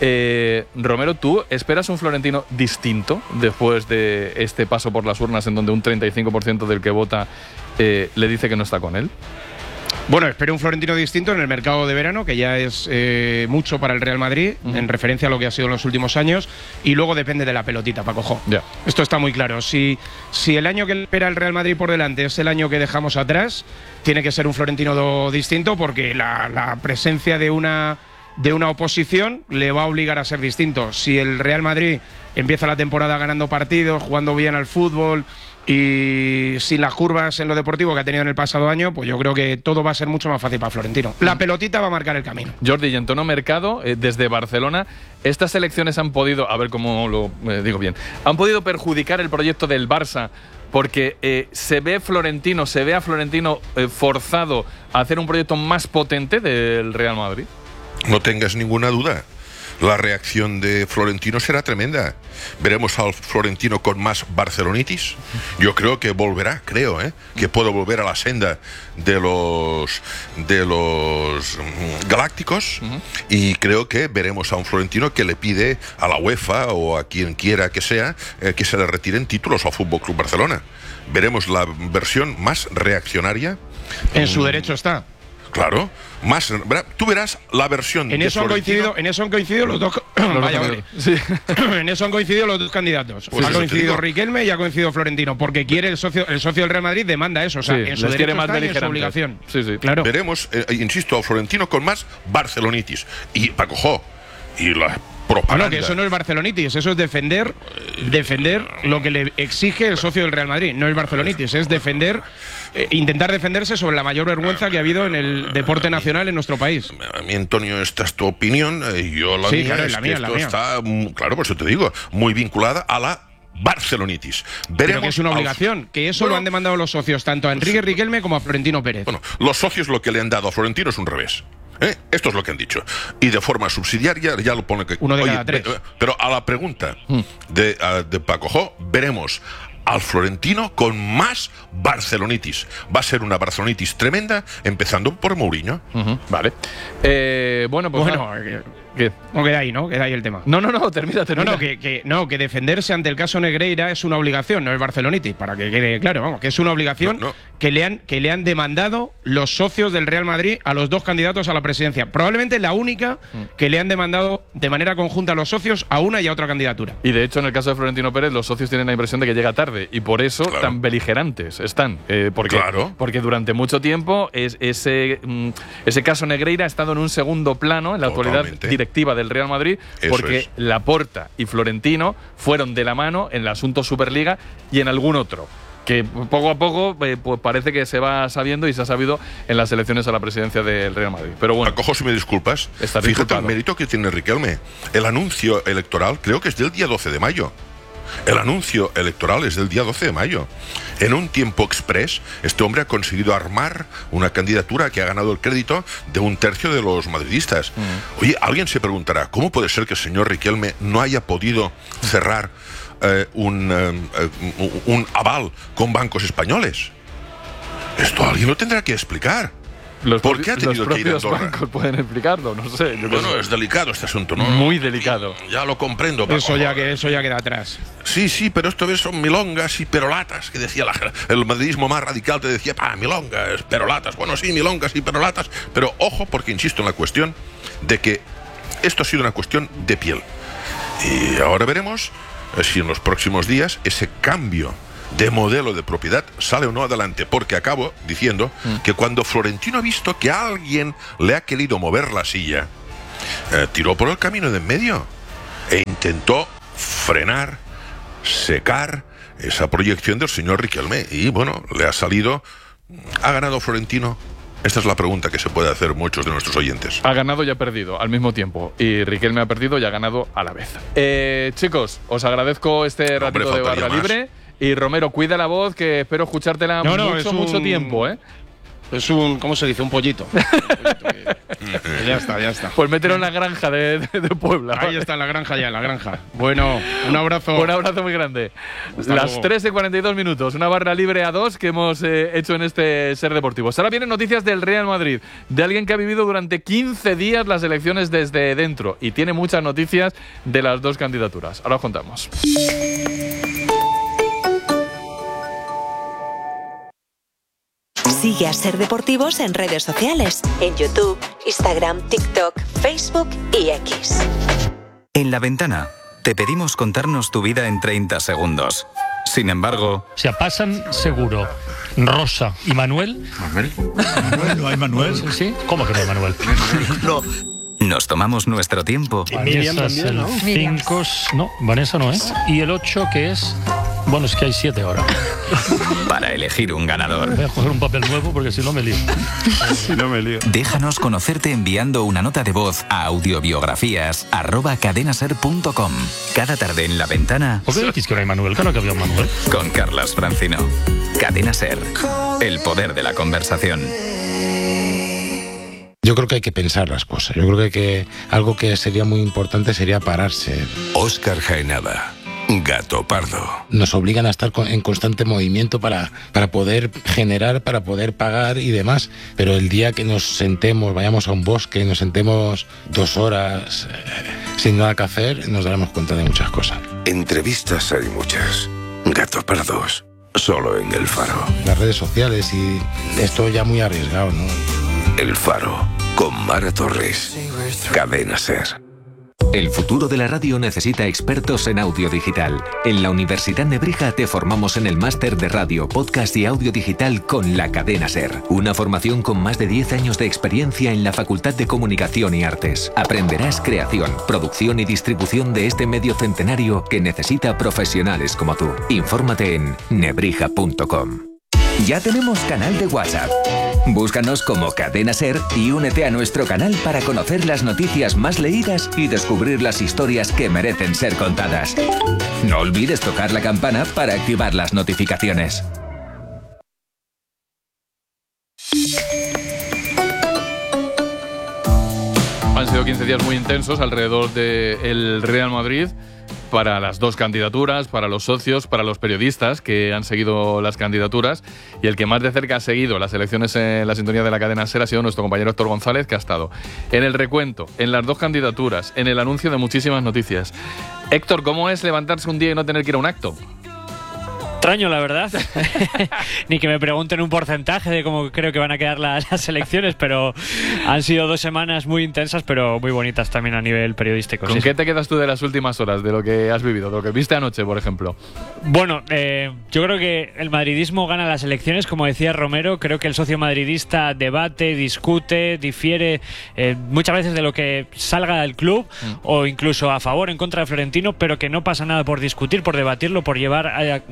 Eh, Romero, ¿tú esperas un Florentino distinto después de este paso por las urnas en donde un treinta y cinco por ciento del que vota eh, le dice que no está con él? Bueno, espero un Florentino distinto en el mercado de verano, que ya es eh, mucho para el Real Madrid, uh-huh. en referencia a lo que ha sido en los últimos años, y luego depende de la pelotita, Paco. Yeah. Esto está muy claro. Si, si el año que espera el Real Madrid por delante es el año que dejamos atrás, tiene que ser un Florentino distinto, porque la, la presencia de una, de una oposición le va a obligar a ser distinto. Si el Real Madrid empieza la temporada ganando partidos, jugando bien al fútbol y sin las curvas en lo deportivo que ha tenido en el pasado año, pues yo creo que todo va a ser mucho más fácil para Florentino. La pelotita va a marcar el camino. Jordi, y en tono mercado, eh, desde Barcelona, estas elecciones han podido, a ver cómo lo eh, digo bien, han podido perjudicar el proyecto del Barça, porque eh, se ve Florentino, se ve a Florentino eh, forzado a hacer un proyecto más potente del Real Madrid. No tengas ninguna duda. La reacción de Florentino será tremenda. Veremos al Florentino con más barcelonitis. Yo creo que volverá, creo, ¿eh? que puedo volver a la senda de los de los um, galácticos. Uh-huh. Y creo que veremos a un Florentino que le pide a la UEFA o a quien quiera que sea eh, que se le retiren títulos al Fútbol Club Barcelona. Veremos la versión más reaccionaria. En su derecho está. Claro, más tú verás la versión en de eso han coincidido, en eso han coincidido los dos vaya, sí. en eso han coincidido los dos candidatos. Pues ha coincidido Riquelme y ha coincidido Florentino, porque quiere el socio el socio del Real Madrid demanda eso, o sea, sí, en su derecho está y en su obligación. Sí, sí. Claro. Veremos, eh, insisto, al Florentino con más barcelonitis y Paco Jo, y la propaganda. Bueno, que eso no es barcelonitis, eso es defender defender lo que le exige el socio del Real Madrid, no es barcelonitis, es defender eh, intentar defenderse sobre la mayor vergüenza que ha habido en el deporte nacional en nuestro país. A mí, Antonio, esta es tu opinión, eh, yo la sí, mía claro, es la que mía, esto la mía. está, claro, por eso te digo, muy vinculada a la barcelonitis. Veremos. Pero que es una obligación, a... que eso bueno, lo han demandado los socios, tanto a Enrique Riquelme como a Florentino Pérez. Bueno, los socios lo que le han dado a Florentino es un revés. ¿Eh? Esto es lo que han dicho. Y de forma subsidiaria ya lo pone que... Uno de oye, cada tres. Pero a la pregunta mm. de, uh, de Paco Jo, veremos al Florentino con más barcelonitis. Va a ser una barcelonitis tremenda, empezando por Mourinho. Uh-huh. Vale. Eh, bueno, pues... Bueno, ¿qué? No queda ahí, ¿no? Queda ahí el tema. No, no, no, termina, termina. No, no, que, que, no, que defenderse ante el caso Negreira es una obligación, no es barcelonitis, para que quede claro, vamos, que es una obligación no, no. Que, le han, que le han demandado los socios del Real Madrid a los dos candidatos a la presidencia. Probablemente la única mm. que le han demandado de manera conjunta a los socios a una y a otra candidatura. Y de hecho, en el caso de Florentino Pérez, los socios tienen la impresión de que llega tarde y por eso claro. tan beligerantes están. Eh, porque, claro. porque durante mucho tiempo es, ese, mm, ese caso Negreira ha estado en un segundo plano en la Totalmente. actualidad directiva del Real Madrid. Eso porque es. Laporta y Florentino fueron de la mano en el asunto Superliga y en algún otro. que poco a poco eh, pues parece que se va sabiendo y se ha sabido en las elecciones a la presidencia del Real Madrid. Pero bueno. Acojo, si me disculpas. Fíjate el mérito que tiene Riquelme. El anuncio electoral creo que es del día doce de mayo. El anuncio electoral es del día doce de mayo. En un tiempo express, este hombre ha conseguido armar una candidatura que ha ganado el crédito de un tercio de los madridistas. Mm. Oye, alguien se preguntará, ¿cómo puede ser que el señor Riquelme no haya podido cerrar eh, un, eh, un aval con bancos españoles? Esto alguien lo tendrá que explicar. Los ¿Por qué ha tenido los que ir a propios Andorra? bancos pueden explicarlo, no sé. Yo Bueno, sé. es delicado este asunto, ¿no? Muy delicado. Ya lo comprendo. Paco. Eso ya, que, eso ya queda atrás. Sí, sí, pero esto son milongas y perolatas, que decía la, el madridismo más radical, te decía, pa, milongas, perolatas. Bueno, sí, milongas y perolatas, pero ojo, porque insisto en la cuestión de que esto ha sido una cuestión de piel. Y ahora veremos eh, si en los próximos días ese cambio de modelo de propiedad sale o no adelante, porque acabo diciendo mm. que cuando Florentino ha visto que alguien le ha querido mover la silla, eh, tiró por el camino de en medio e intentó frenar, secar esa proyección del señor Riquelme, y bueno, le ha salido. ¿Ha ganado Florentino? Esta es la pregunta que se puede hacer muchos de nuestros oyentes. Ha ganado y ha perdido al mismo tiempo. Y Riquelme ha perdido y ha ganado a la vez. Eh, chicos, os agradezco este ratito Hombre, de barra más. libre. Y Romero, cuida la voz, que espero escuchártela no, no, mucho, un, mucho tiempo, ¿eh? Es un, ¿cómo se dice? Un pollito. Un pollito que, ya está, ya está. Pues mételo en la granja de, de, de Puebla. Ahí está, en la granja ya, en la granja. Bueno, un abrazo. Un abrazo muy grande. Hasta Las luego. tres y cuarenta y dos minutos, una barra libre a dos que hemos eh, hecho en este Ser Deportivos. Ahora vienen noticias del Real Madrid, de alguien que ha vivido durante quince días las elecciones desde dentro y tiene muchas noticias de las dos candidaturas. Ahora os contamos. Sigue a Ser Deportivos en redes sociales, en YouTube, Instagram, TikTok, Facebook y X. En La Ventana te pedimos contarnos tu vida en treinta segundos. Sin embargo... O sea, pasan seguro Rosa y Manuel. ¿Manuel? ¿Manuel? ¿No hay Manuel? ¿Sí? sí. ¿Cómo que no hay Manuel? No. Nos tomamos nuestro tiempo. Vanessa es el cinco, no, Vanessa no es. Y el ocho, que es... Bueno, es que hay siete ahora. Para elegir un ganador. Voy a coger un papel nuevo porque si no me lío. Si no me lío. Déjanos conocerte enviando una nota de voz a audiobiografías arroba cadenaser punto com. Cada tarde en La Ventana. ¿Por qué decís que no hay Manuel? Claro que había un Manuel. Con Carlas Francino. Cadena Ser. El poder de la conversación. Yo creo que hay que pensar las cosas. Yo creo que, que algo que sería muy importante sería pararse. Óscar Jaenada. Gato Pardo. Nos obligan a estar en constante movimiento para, para poder generar, para poder pagar y demás. Pero el día que nos sentemos, vayamos a un bosque, nos sentemos dos horas eh, sin nada que hacer, nos daremos cuenta de muchas cosas. Entrevistas hay muchas. Gato Pardos. Solo en El Faro. Las redes sociales y esto ya muy arriesgado, ¿no? El Faro. Con Mara Torres. Cadena Ser. El futuro de la radio necesita expertos en audio digital. En la Universidad Nebrija te formamos en el máster de radio, podcast y audio digital con la Cadena Ser. Una formación con más de diez años de experiencia en la Facultad de Comunicación y Artes. Aprenderás creación, producción y distribución de este medio centenario que necesita profesionales como tú. Infórmate en nebrija punto com. Ya tenemos canal de WhatsApp. Búscanos como Cadena Ser y únete a nuestro canal para conocer las noticias más leídas y descubrir las historias que merecen ser contadas. No olvides tocar la campana para activar las notificaciones. Han sido quince días muy intensos alrededor del Real Madrid para las dos candidaturas, para los socios, para los periodistas que han seguido las candidaturas, y el que más de cerca ha seguido las elecciones en la sintonía de la Cadena Ser ha sido nuestro compañero Héctor González, que ha estado en el recuento, en las dos candidaturas, en el anuncio de muchísimas noticias. Héctor, ¿cómo es levantarse un día y no tener que ir a un acto? Extraño, la verdad. Ni que me pregunten un porcentaje de cómo creo que van a quedar las, las elecciones, pero han sido dos semanas muy intensas, pero muy bonitas también a nivel periodístico. ¿Con sí, qué sí. de qué te quedas tú de las últimas horas, de lo que has vivido, de lo que viste anoche, por ejemplo? Bueno, eh, yo creo que el madridismo gana las elecciones, como decía Romero. Creo que el socio madridista debate, discute, difiere eh, muchas veces de lo que salga del club, mm. o incluso a favor, en contra de Florentino, pero que no pasa nada por discutir, por debatirlo, por llevar a,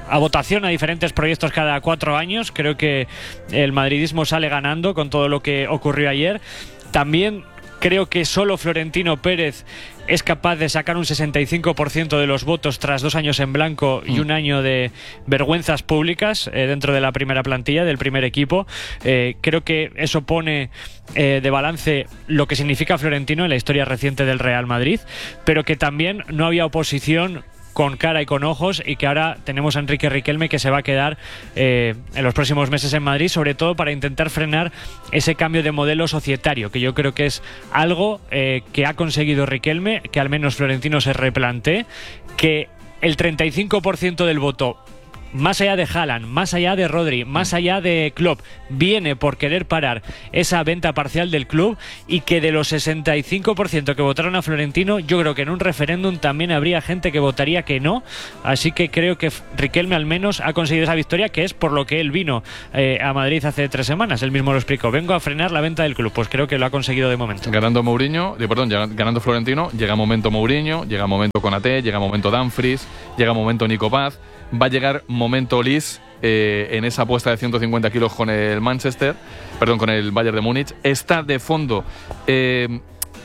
a votación a diferentes proyectos cada cuatro años. Creo que el madridismo sale ganando con todo lo que ocurrió ayer. También creo que solo Florentino Pérez es capaz de sacar un sesenta y cinco por ciento de los votos tras dos años en blanco y un año de vergüenzas públicas eh, dentro de la primera plantilla, del primer equipo. Eh, creo que eso pone eh, de balance lo que significa Florentino en la historia reciente del Real Madrid, pero que también no había oposición con cara y con ojos, y que ahora tenemos a Enrique Riquelme, que se va a quedar eh, en los próximos meses en Madrid, sobre todo para intentar frenar ese cambio de modelo societario, que yo creo que es algo eh, que ha conseguido Riquelme, que al menos Florentino se replantee, que el treinta y cinco por ciento del voto, más allá de Haaland, más allá de Rodri, más allá de Klopp, viene por querer parar esa venta parcial del club, y que de los sesenta y cinco por ciento que votaron a Florentino, yo creo que en un referéndum también habría gente que votaría que no. Así que creo que Riquelme al menos ha conseguido esa victoria, que es por lo que él vino eh, a Madrid hace tres semanas. Él mismo lo explicó: vengo a frenar la venta del club. Pues creo que lo ha conseguido de momento. Ganando Mourinho, eh, perdón, ganando Florentino, llega momento Mourinho, llega momento Konaté, llega momento Dumfries, llega momento Nico Paz. Va a llegar momento Lis eh, en esa apuesta de ciento cincuenta kilos con el Manchester, perdón, con el Bayern de Múnich. Está de fondo eh,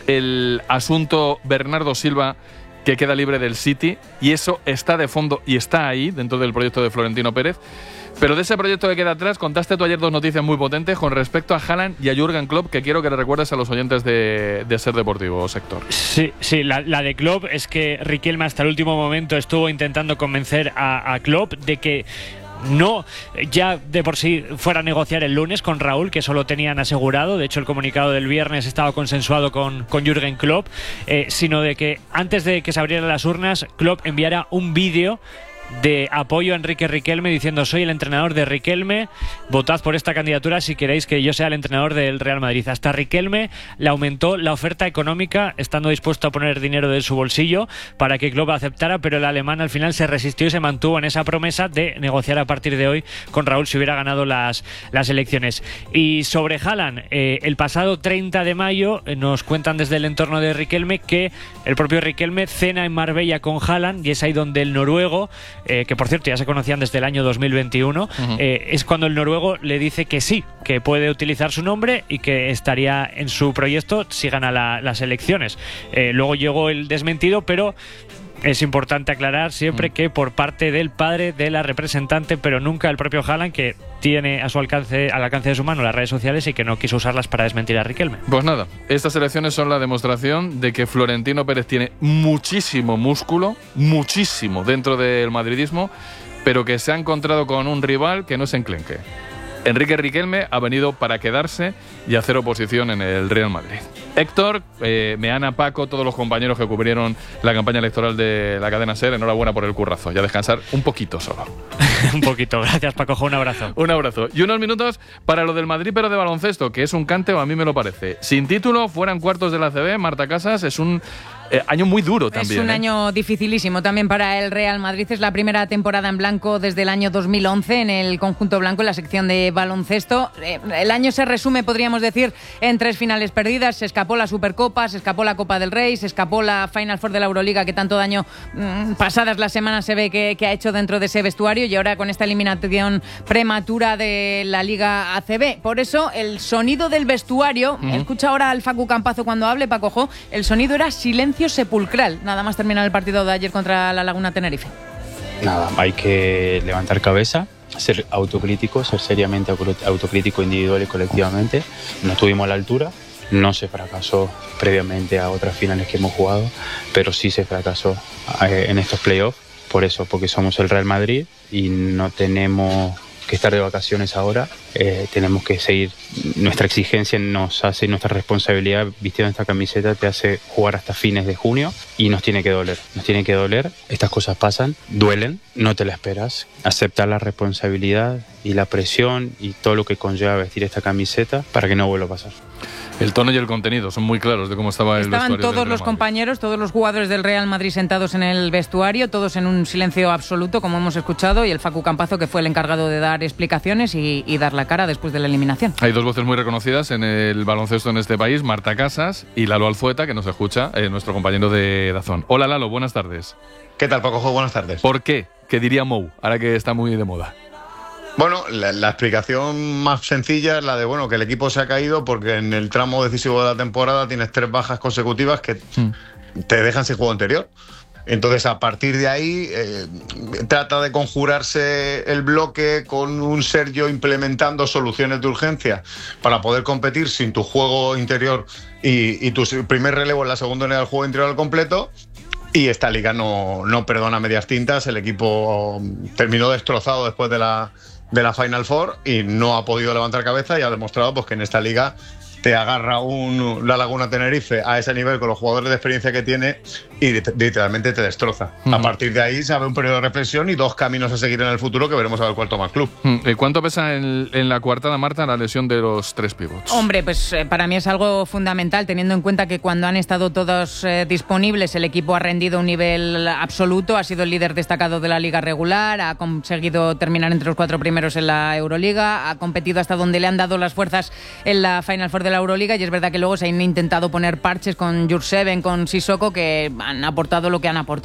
el asunto Bernardo Silva, que queda libre del City, y eso está de fondo y está ahí dentro del proyecto de Florentino Pérez. Pero de ese proyecto que queda atrás, contaste tú ayer dos noticias muy potentes con respecto a Haaland y a Jürgen Klopp, que quiero que le recuerdes a los oyentes de, de Ser Deportivo, Sector. Sí, sí, la, la de Klopp es que Riquelme hasta el último momento estuvo intentando convencer a, a Klopp de que no ya de por sí fuera a negociar el lunes con Raúl, que eso lo tenían asegurado. De hecho, el comunicado del viernes estaba consensuado con, con Jürgen Klopp, eh, sino de que antes de que se abrieran las urnas, Klopp enviara un vídeo de apoyo a Enrique Riquelme diciendo: soy el entrenador de Riquelme, votad por esta candidatura si queréis que yo sea el entrenador del Real Madrid. Hasta Riquelme le aumentó la oferta económica, estando dispuesto a poner dinero de su bolsillo para que Klopp aceptara, pero el alemán al final se resistió y se mantuvo en esa promesa de negociar a partir de hoy con Raúl si hubiera ganado las, las elecciones. Y sobre Haaland, eh, el pasado treinta de mayo eh, nos cuentan desde el entorno de Riquelme que el propio Riquelme cena en Marbella con Haaland, y es ahí donde el noruego, Eh, que por cierto ya se conocían desde el año dos mil veintiuno, uh-huh. eh, es cuando el noruego le dice que sí, que puede utilizar su nombre y que estaría en su proyecto si gana la, las elecciones. Eh, luego llegó el desmentido, pero es importante aclarar siempre que por parte del padre de la representante, pero nunca el propio Haaland, que tiene a su alcance, al alcance de su mano las redes sociales y que no quiso usarlas para desmentir a Riquelme. Pues nada, estas elecciones son la demostración de que Florentino Pérez tiene muchísimo músculo, muchísimo dentro del madridismo, pero que se ha encontrado con un rival que no se enclenque. Enrique Riquelme ha venido para quedarse y hacer oposición en el Real Madrid. Héctor, eh, Meana, Paco, todos los compañeros que cubrieron la campaña electoral de la cadena SER, enhorabuena por el currazo. Ya descansar un poquito solo. Un poquito, gracias Paco, un abrazo. Un abrazo. Y unos minutos para lo del Madrid, pero de baloncesto, que es un cante, o a mí me lo parece. Sin título, fuera en cuartos de la A C B, Marta Casas, es un eh, año muy duro también. Es un ¿eh? año dificilísimo también para el Real Madrid. Es la primera temporada en blanco desde el año dos mil once en el conjunto blanco, en la sección de baloncesto. Eh, el año se resume, podríamos decir, en tres finales perdidas. Se escapó la Supercopa, se escapó la Copa del Rey, se escapó la Final Four de la Euroliga, que tanto daño mmm, pasadas las semanas se ve que, que ha hecho dentro de ese vestuario, y ahora con esta eliminación prematura de la Liga A C B. Por eso el sonido del vestuario, uh-huh. escucha ahora al Facu Campazo cuando hable, Paco Jo, el sonido era silencio sepulcral, nada más terminar el partido de ayer contra la Laguna Tenerife. Nada, hay que levantar cabeza, ser autocrítico, ser seriamente autocrítico individual y colectivamente. No estuvimos a la altura, no se fracasó previamente a otras finales que hemos jugado, pero sí se fracasó en estos playoffs, por eso, porque somos el Real Madrid y no tenemos que estar de vacaciones ahora, eh, tenemos que seguir. Nuestra exigencia nos hace, nuestra responsabilidad vistiendo esta camiseta te hace jugar hasta fines de junio, y nos tiene que doler, nos tiene que doler, estas cosas pasan, duelen, no te la esperas, aceptar la responsabilidad y la presión y todo lo que conlleva vestir esta camiseta para que no vuelva a pasar. El tono y el contenido son muy claros de cómo estaba el Estaban vestuario. Estaban todos los compañeros, todos los jugadores del Real Madrid sentados en el vestuario, todos en un silencio absoluto, como hemos escuchado, y el Facu Campazo, que fue el encargado de dar explicaciones y, y dar la la cara después de la eliminación. Hay dos voces muy reconocidas en el baloncesto en este país, Marta Casas y Lalo Alzueta, que nos escucha, eh, nuestro compañero de Dazón. Hola Lalo, buenas tardes. ¿Qué tal, Pacojo? Buenas tardes. ¿Por qué? ¿Qué diría Mou, ahora que está muy de moda? Bueno, la, la explicación más sencilla es la de, bueno, que el equipo se ha caído porque en el tramo decisivo de la temporada tienes tres bajas consecutivas que mm. te dejan sin juego anterior. Entonces, a partir de ahí, eh, trata de conjurarse el bloque con un Sergio implementando soluciones de urgencia para poder competir sin tu juego interior y, y tu primer relevo en la segunda unidad del juego interior al completo. Y esta liga no, no perdona medias tintas. El equipo terminó destrozado después de la, de la Final Four y no ha podido levantar cabeza y ha demostrado pues, que en esta liga te agarra un La Laguna Tenerife a ese nivel con los jugadores de experiencia que tiene y literalmente te destroza. Uh-huh. A partir de ahí se abre un periodo de reflexión y dos caminos a seguir en el futuro que veremos a ver cuál toma el club. Uh-huh. ¿Cuánto pesa en, en la coartada, Marta, la lesión de los tres pivots? Hombre, pues eh, para mí es algo fundamental, teniendo en cuenta que cuando han estado todos eh, disponibles el equipo ha rendido un nivel absoluto, ha sido el líder destacado de la liga regular, ha conseguido terminar entre los cuatro primeros en la Euroliga, ha competido hasta donde le han dado las fuerzas en la Final Four de la Euroliga, y es verdad que luego se han intentado poner parches con Jurseven, con Sissoko, que han aportado lo que han aportado.